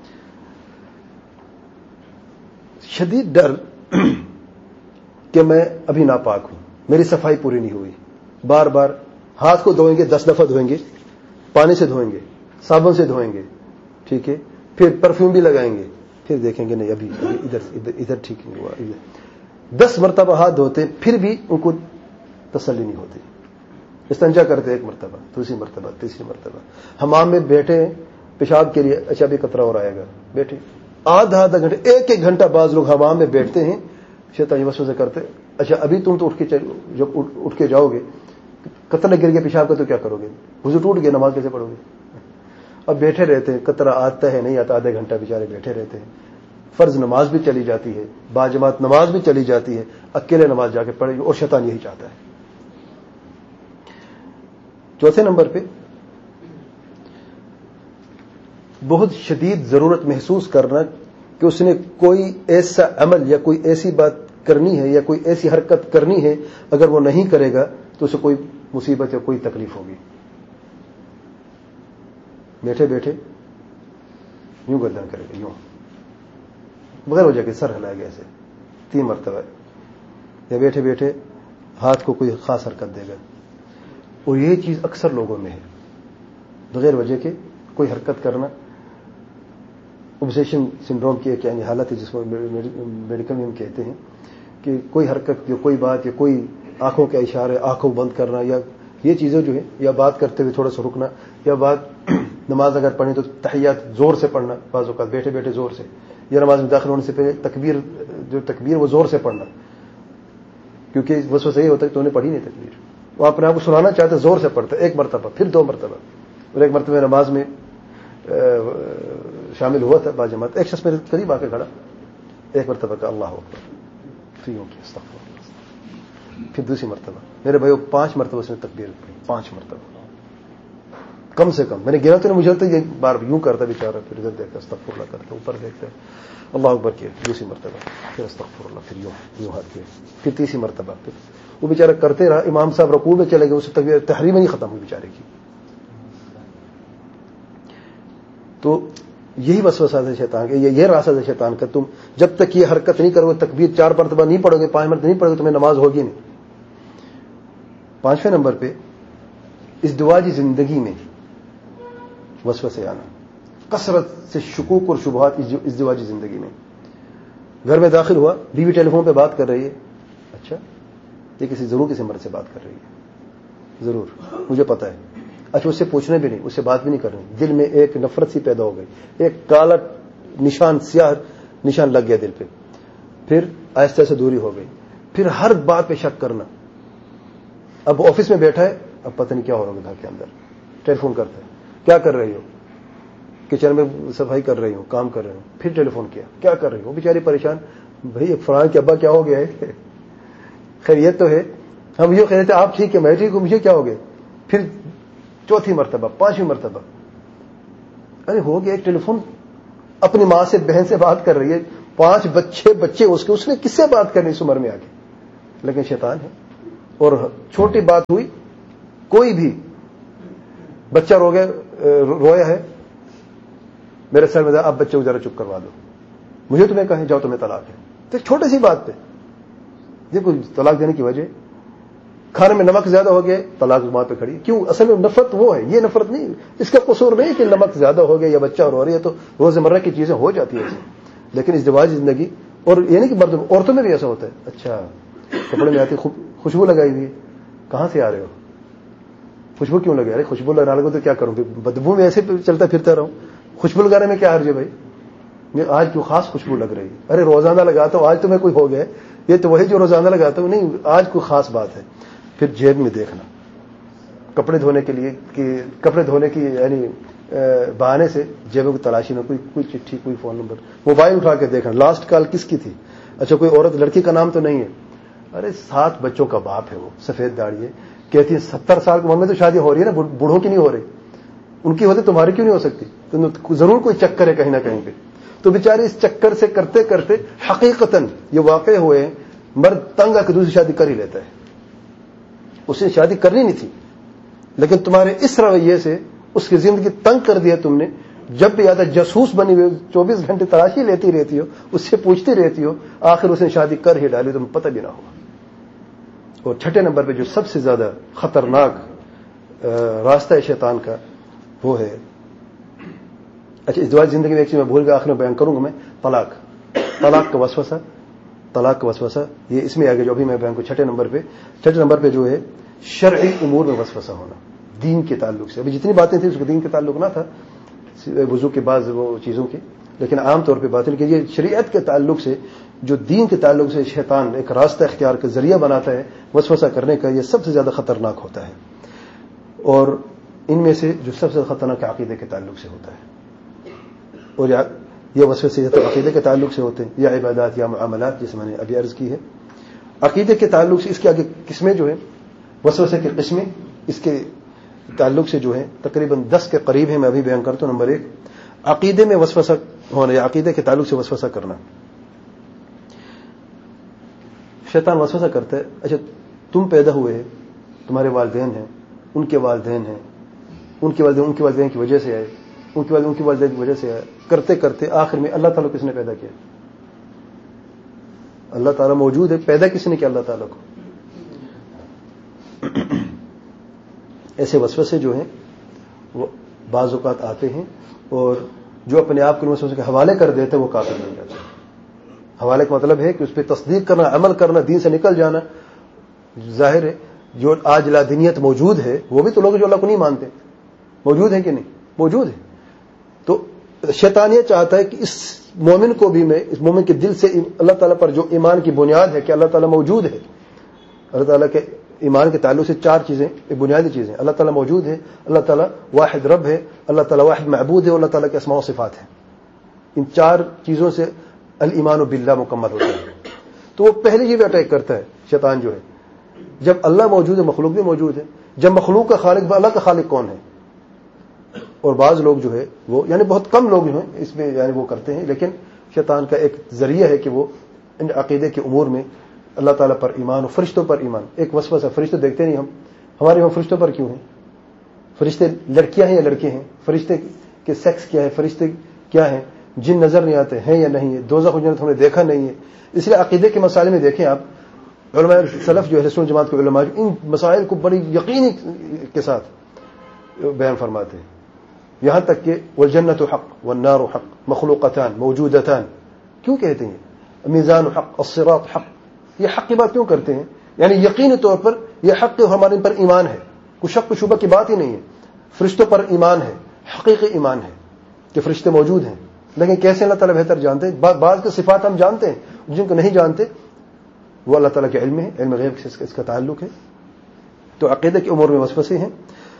شدید ڈر کہ میں ابھی ناپاک ہوں، میری صفائی پوری نہیں ہوئی، بار بار ہاتھ کو دھوئیں گے، 10 دفعہ دھوئیں گے، پانی سے دھوئیں گے، صابن سے دھوئیں گے، ٹھیک ہے، پھر پرفیوم بھی لگائیں گے، پھر دیکھیں گے نہیں ابھی ادھر ٹھیک نہیں ہوا، 10 مرتبہ ہاتھ دھوتے ہیں پھر بھی ان کو تسلی نہیں ہوتی۔ استنجا کرتے ایک مرتبہ، دوسری مرتبہ، تیسری مرتبہ، حمام میں بیٹھے پیشاب کے لیے، اچھا بھی قطرہ اور آئے گا، بیٹھے آدھا گھنٹہ، ایک گھنٹہ بعض لوگ حمام میں بیٹھتے ہیں، شیطان یہ وسوسہ کرتے، اچھا ابھی تم تو جب اٹھ کے جاؤ گے قطرہ گر گیا پیشاب کا تو کیا کرو گے، وضو ٹوٹ گیا، نماز کیسے پڑھو گے؟ اب بیٹھے رہتے ہیں، قطرہ آتا ہے نہیں آتا، آدھا گھنٹہ بیچارے بیٹھے رہتے ہیں۔ فرض نماز بھی چلی جاتی ہے، باجماعت نماز بھی چلی جاتی ہے، اکیلے نماز جا کے پڑھے، اور شیطان یہی چاہتا ہے۔ چوتھے نمبر پہ بہت شدید ضرورت محسوس کرنا کہ اس نے کوئی ایسا عمل یا کوئی ایسی بات کرنی ہے یا کوئی ایسی حرکت کرنی ہے، اگر وہ نہیں کرے گا تو اسے کوئی مصیبت یا کوئی تکلیف ہوگی۔ بیٹھے بیٹھے یوں گردن کرے گا، یوں بغیر وجہ کے سر ہلائے گا ایسے 3 مرتبہ، یا بیٹھے بیٹھے ہاتھ کو کوئی خاص حرکت دے گا۔ اور یہ چیز اکثر لوگوں میں ہے، بغیر وجہ کے کوئی حرکت کرنا۔ اوبسیشن سنڈروم کی ایک یعنی حالت ہے جس کو میڈیکل میں ہم کہتے ہیں کہ کوئی حرکت یا کوئی بات یا کوئی آنکھوں کے اشارے، آنکھوں بند کرنا، یا یہ چیزیں جو ہیں، یا بات کرتے ہوئے تھوڑا سا رکنا، یا بات نماز اگر پڑھیں تو تحیات زور سے پڑھنا، بعض اوقات بیٹھے بیٹھے زور سے، یا نماز میں داخل ہونے سے پہلے تکبیر وہ زور سے پڑھنا، کیونکہ وسوسہ یہ ہوتا ہے کہ تو نے پڑھی نہیں تکبیر، وہ اپنے آپ کو سنانا چاہتے زور سے پڑھتا ہے، 1 مرتبہ، پھر 2 مرتبہ۔ اور ایک مرتبہ نماز میں شامل ہوا تھا باجماعت، ایک شخص میرے قریب آ کے کھڑا، 1 مرتبہ کا اللہ اکبر، پھر یوں کیا استغفر اللہ، پھر دوسری مرتبہ، میرے بھائیو 5 مرتبہ اس نے تکبیر پڑھی، 5 مرتبہ کم سے کم۔ میں نے گنا تو نہیں، مجھے تو یہ بار یوں کرتا بیچارہ، پھر ادھر دیکھتا استغفر اللہ کرتا، اوپر دیکھتا اللہ اکبر کیا، دوسری مرتبہ، پھر استغفر اللہ، پھر یوں ہاتھ کیا، پھر تیسری مرتبہ، پھر وہ بیچارہ کرتے رہا، امام صاحب رکوع میں چلے گئے، اسے تکبیر تحریم نہیں ختم ہوئی بیچارے کی۔ تو یہی وسوسہ ہے شیطان کا، یہ راستہ ہے شیطان کا، تم جب تک یہ حرکت نہیں کرو گے، تکبیر 4 مرتبہ نہیں پڑھو گے، 5 مرتبہ نہیں پڑھو گے، تمہیں نماز ہوگی نہیں۔ 5ویں نمبر پہ ازدواجی زندگی میں وسوسے آنا، کثرت سے شکوک اور شبہات ازدواجی زندگی میں۔ گھر میں داخل ہوا، بیوی ٹیلی فون پہ بات کر رہی ہے، اچھا یہ کسی مرد سے بات کر رہی ہے، ضرور مجھے پتا ہے، اچھا اس سے پوچھنے بھی نہیں، اس سے بات بھی نہیں کرنی، دل میں ایک نفرت سی پیدا ہو گئی، ایک کالا نشان، سیاہ نشان لگ گیا دل پہ، پھر آہستہ سے دوری ہو گئی، پھر ہر بات پہ شک کرنا۔ اب آفس میں بیٹھا ہے، اب پتہ نہیں کیا ہو رہا ہے گھر کے اندر، ٹیلی فون کرتا ہے، کیا کر رہی ہو؟ کچن میں صفائی کر رہی ہوں، کام کر رہی ہوں، پھر ٹیلی فون کیا، کیا کر رہی ہوں؟ وہ بیچاری پریشان، بھائی فلاں کے ابا کیا ہو گیا ہے؟ خیریت تو ہے؟ ہم یہ کہہ رہے تھے آپ ٹھیک ہے، میں ٹھیک ہوں، مجھے کیا ہو گیا؟ پھر 4تھی مرتبہ، 5ویں مرتبہ، ارے ہو گیا، ایک ٹیلی فون، اپنی ماں سے بہن سے بات کر رہی ہے، 5 بچے اس نے کس سے بات کرنی اس عمر میں آ کے؟ لیکن شیطان ہے. اور چھوٹی بات ہوئی، کوئی بھی بچہ رویا ہے، میرے سر میں اب بچے کو ذرا چپ کروا دو، مجھے تمہیں کہیں جاؤ تمہیں طلاق ہے. تو چھوٹی سی بات پہ دیکھو طلاق دینے کی وجہ، کھانے میں نمک زیادہ ہو گیا، طلاق وہاں پہ کھڑی. کیوں؟ اصل میں نفرت وہ ہے، یہ نفرت نہیں، اس کا قصور نہیں کہ نمک زیادہ ہو گیا یا بچہ رو رہی ہے تو روزمرہ کی چیزیں ہو جاتی ہیں ایسے. لیکن ازدواج زندگی، اور یہ نہیں کہ مردوں، عورتوں میں بھی ایسا ہوتا ہے. اچھا کپڑے میں آتی خوشبو لگائی ہوئی، کہاں سے آ رہے ہو؟ خوشبو کیوں لگا رہے؟ خوشبو لگانے کو تو کیا کروں گی، بدبو میں ایسے چلتا پھرتا رہوں، خوشبو لگانے میں کیا حرج ہے بھائی؟ آج کیوں خاص خوشبو لگ رہی ہے؟ ارے روزانہ لگاتا ہوں، آج تمہیں کوئی ہو گیا، یہ تو وہی جو روزانہ لگاتا ہوں، نہیں آج کوئی خاص بات ہے. پھر جیب میں دیکھنا، کپڑے دھونے کے لیے کہ کپڑے دھونے کی یعنی بہانے سے جیبوں کی تلاشی میں کوئی چٹھی، کوئی فون نمبر، موبائل اٹھا کے دیکھنا لاسٹ کال کس کی تھی. اچھا کوئی عورت لڑکی کا نام تو نہیں ہے، ارے 7 بچوں کا باپ ہے، وہ سفید داڑھی ہے، کہتی ہے 70 سال کی عمر میں تو شادی ہو رہی ہے نا، بوڑھوں کی نہیں ہو رہی، ان کی ہوتی تمہاری کیوں نہیں ہو سکتی؟ تو ضرور کوئی چکر ہے کہیں نہ کہیں پہ. تو بیچارے اس چکر سے کرتے کرتے حقیقتاً یہ واقع ہوئے، مرد تنگ آ کے دوسری شادی کر ہی لیتا ہے. اس نے شادی کرنی نہیں تھی، لیکن تمہارے اس رویے سے اس کی زندگی تنگ کر دیا تم نے. جب بھی آتا جاسوس بنی ہوئی 24 گھنٹے تلاشی لیتی رہتی ہو، اس سے پوچھتی رہتی ہو، آخر اس نے شادی کر ہی ڈالی، تمہیں پتہ بھی نہ ہوا. اور 6 نمبر پہ جو سب سے زیادہ خطرناک راستہ ہے شیطان کا، وہ ہے، اچھا ازدواج زندگی میں ایک چیز میں بھول گیا، آخر میں بیان کروں گا میں، طلاق کا وسوسہ. یہ اس میں آگے جو ابھی میں بیان کو 6 نمبر پہ جو ہے شرعی امور میں وسوسہ ہونا، دین کے تعلق سے. ابھی جتنی باتیں تھیں اس کو دین کے تعلق نہ تھا، وضو کے بعض وہ چیزوں کی، لیکن عام طور پہ باتیں کہ یہ شریعت کے تعلق سے، جو دین کے تعلق سے شیطان ایک راستہ اختیار کا ذریعہ بناتا ہے وسوسہ کرنے کا، یہ سب سے زیادہ خطرناک ہوتا ہے. اور ان میں سے جو سب سے خطرناک عقیدے کے تعلق سے ہوتا ہے، اور یہ وسوسے یا تو عقیدے کے تعلق سے ہوتے ہیں یا عبادات یا معاملات، جیسے میں نے ابھی عرض کی ہے. عقیدے کے تعلق سے اس کے آگے قسمیں جو ہیں، وسوسے کی قسمیں اس کے تعلق سے جو ہیں تقریباً 10 کے قریب ہیں. میں ابھی بیان کرتا ہوں. نمبر 1 عقیدے میں وسوسہ ہونا یا عقیدے کے تعلق سے وسوسہ کرنا. شیطان وسوسہ کرتا ہے، اچھا تم پیدا ہوئے ہیں، تمہارے والدین ہیں، ان کے والدین ہیں، ان کے والدین کی وجہ سے آئے، ان کے والدین کی وجہ سے آئے، کرتے کرتے آخر میں اللہ تعالیٰ کو کس نے پیدا کیا؟ اللہ تعالیٰ موجود ہے، پیدا کس نے کیا اللہ تعالیٰ کو؟ ایسے وسوسے جو ہیں وہ بعض اوقات آتے ہیں، اور جو اپنے آپ کو وسوسے کے حوالے کر دیتے ہیں وہ کافر بن جاتے ہیں. حوالے کا مطلب ہے کہ اس پہ تصدیق کرنا، عمل کرنا، دین سے نکل جانا. ظاہر ہے جو آج لا دینیت موجود ہے، وہ بھی تو لوگ جو اللہ کو نہیں مانتے موجود ہیں کہ نہیں؟ موجود ہے. تو شیطان یہ چاہتا ہے کہ اس مومن کو بھی میں، اس مومن کے دل سے اللہ تعالیٰ پر جو ایمان کی بنیاد ہے کہ اللہ تعالیٰ موجود ہے، اللہ تعالیٰ کے ایمان کے تعلق سے 4 چیزیں، ایک بنیادی چیزیں، اللہ تعالیٰ موجود ہے، اللہ تعالیٰ واحد رب ہے، اللہ تعالیٰ واحد معبود ہے، اور اللہ تعالیٰ کے اسماء و صفات ہیں. ان 4 چیزوں سے الایمان باللہ مکمل ہوتا ہے. تو وہ پہلے یہ بھی اٹیک کرتا ہے شیطان جو ہے، جب اللہ موجود ہے مخلوق بھی موجود ہے، جب مخلوق کا خالق اللہ کا خالق کون ہے؟ اور بعض لوگ جو ہے وہ یعنی بہت کم لوگ جو ہیں اس میں یعنی وہ کرتے ہیں، لیکن شیطان کا ایک ذریعہ ہے کہ وہ ان عقیدے کے امور میں اللہ تعالیٰ پر ایمان اور فرشتوں پر ایمان. ایک وسوسہ، فرشتے دیکھتے نہیں ہم، ہمارے وہاں فرشتوں پر کیوں ہیں؟ فرشتے لڑکیاں ہیں یا لڑکے ہیں؟ فرشتے کے سیکس کیا ہے؟ فرشتے کیا ہیں؟ جن نظر نہیں آتے ہیں یا نہیں ہے؟ دوزخ و جنت ہم نے دیکھا نہیں ہے. اس لیے عقیدے کے مسائل میں دیکھیں آپ، علماء سلف جو ہے رسول جماعت کے علماء ان مسائل کو بڑی یقینی کے ساتھ بیان فرماتے ہیں، یہاں تک کہ والجنت حق والنار حق مخلوقتان موجودتان. کیوں کہتے ہیں میزان حق الصراط حق؟ یہ حق کی بات کیوں کرتے ہیں؟ یعنی یقینی طور پر یہ حق ہمارے پر ایمان ہے، کوئی شک و شبہ کی بات ہی نہیں ہے. فرشتوں پر ایمان ہے، حقیقی ایمان ہے کہ فرشتے موجود ہیں. لیکن کیسے؟ اللہ تعالیٰ بہتر جانتے ہیں. بعض کے صفات ہم جانتے ہیں، جن کو نہیں جانتے وہ اللہ تعالیٰ کے علم ہے، علم غیب سے اس کا تعلق ہے. تو عقیدے کے امور میں وسوسے ہیں.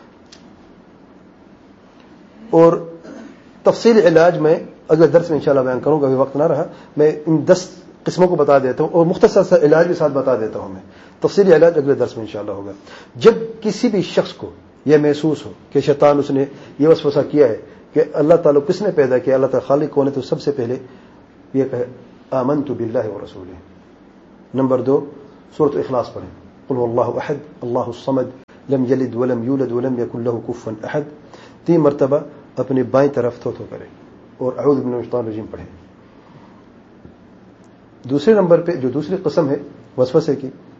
اور تفصیل علاج میں اگلے درس میں انشاءاللہ بیان کروں گا، ابھی وقت نہ رہا. میں ان 10 قسموں کو بتا دیتا ہوں اور مختصر سا علاج بھی ساتھ بتا دیتا ہوں. میں تفصیلی علاج اگلے درس میں انشاءاللہ ہوگا. جب کسی بھی شخص کو یہ محسوس ہو کہ شیطان اس نے یہ وسوسہ کیا ہے کہ اللہ تعالیٰ کس نے پیدا کیا, اللہ تعالیٰ خالق کون ہے, تو سب سے پہلے یہ کہے آمنت باللہ ورسولہ. نمبر 2 سورۃ اخلاص پڑھیں, قل هو اللہ احد اللہ الصمد لم یلد ولم یولد ولم یکن لہ کفوا احد. 3 مرتبہ اپنے بائیں طرف تھو کریں اور اعوذ باللہ من الشیطان الرجیم پڑھیں. دوسرے نمبر پہ جو دوسری قسم ہے وسوسے کی,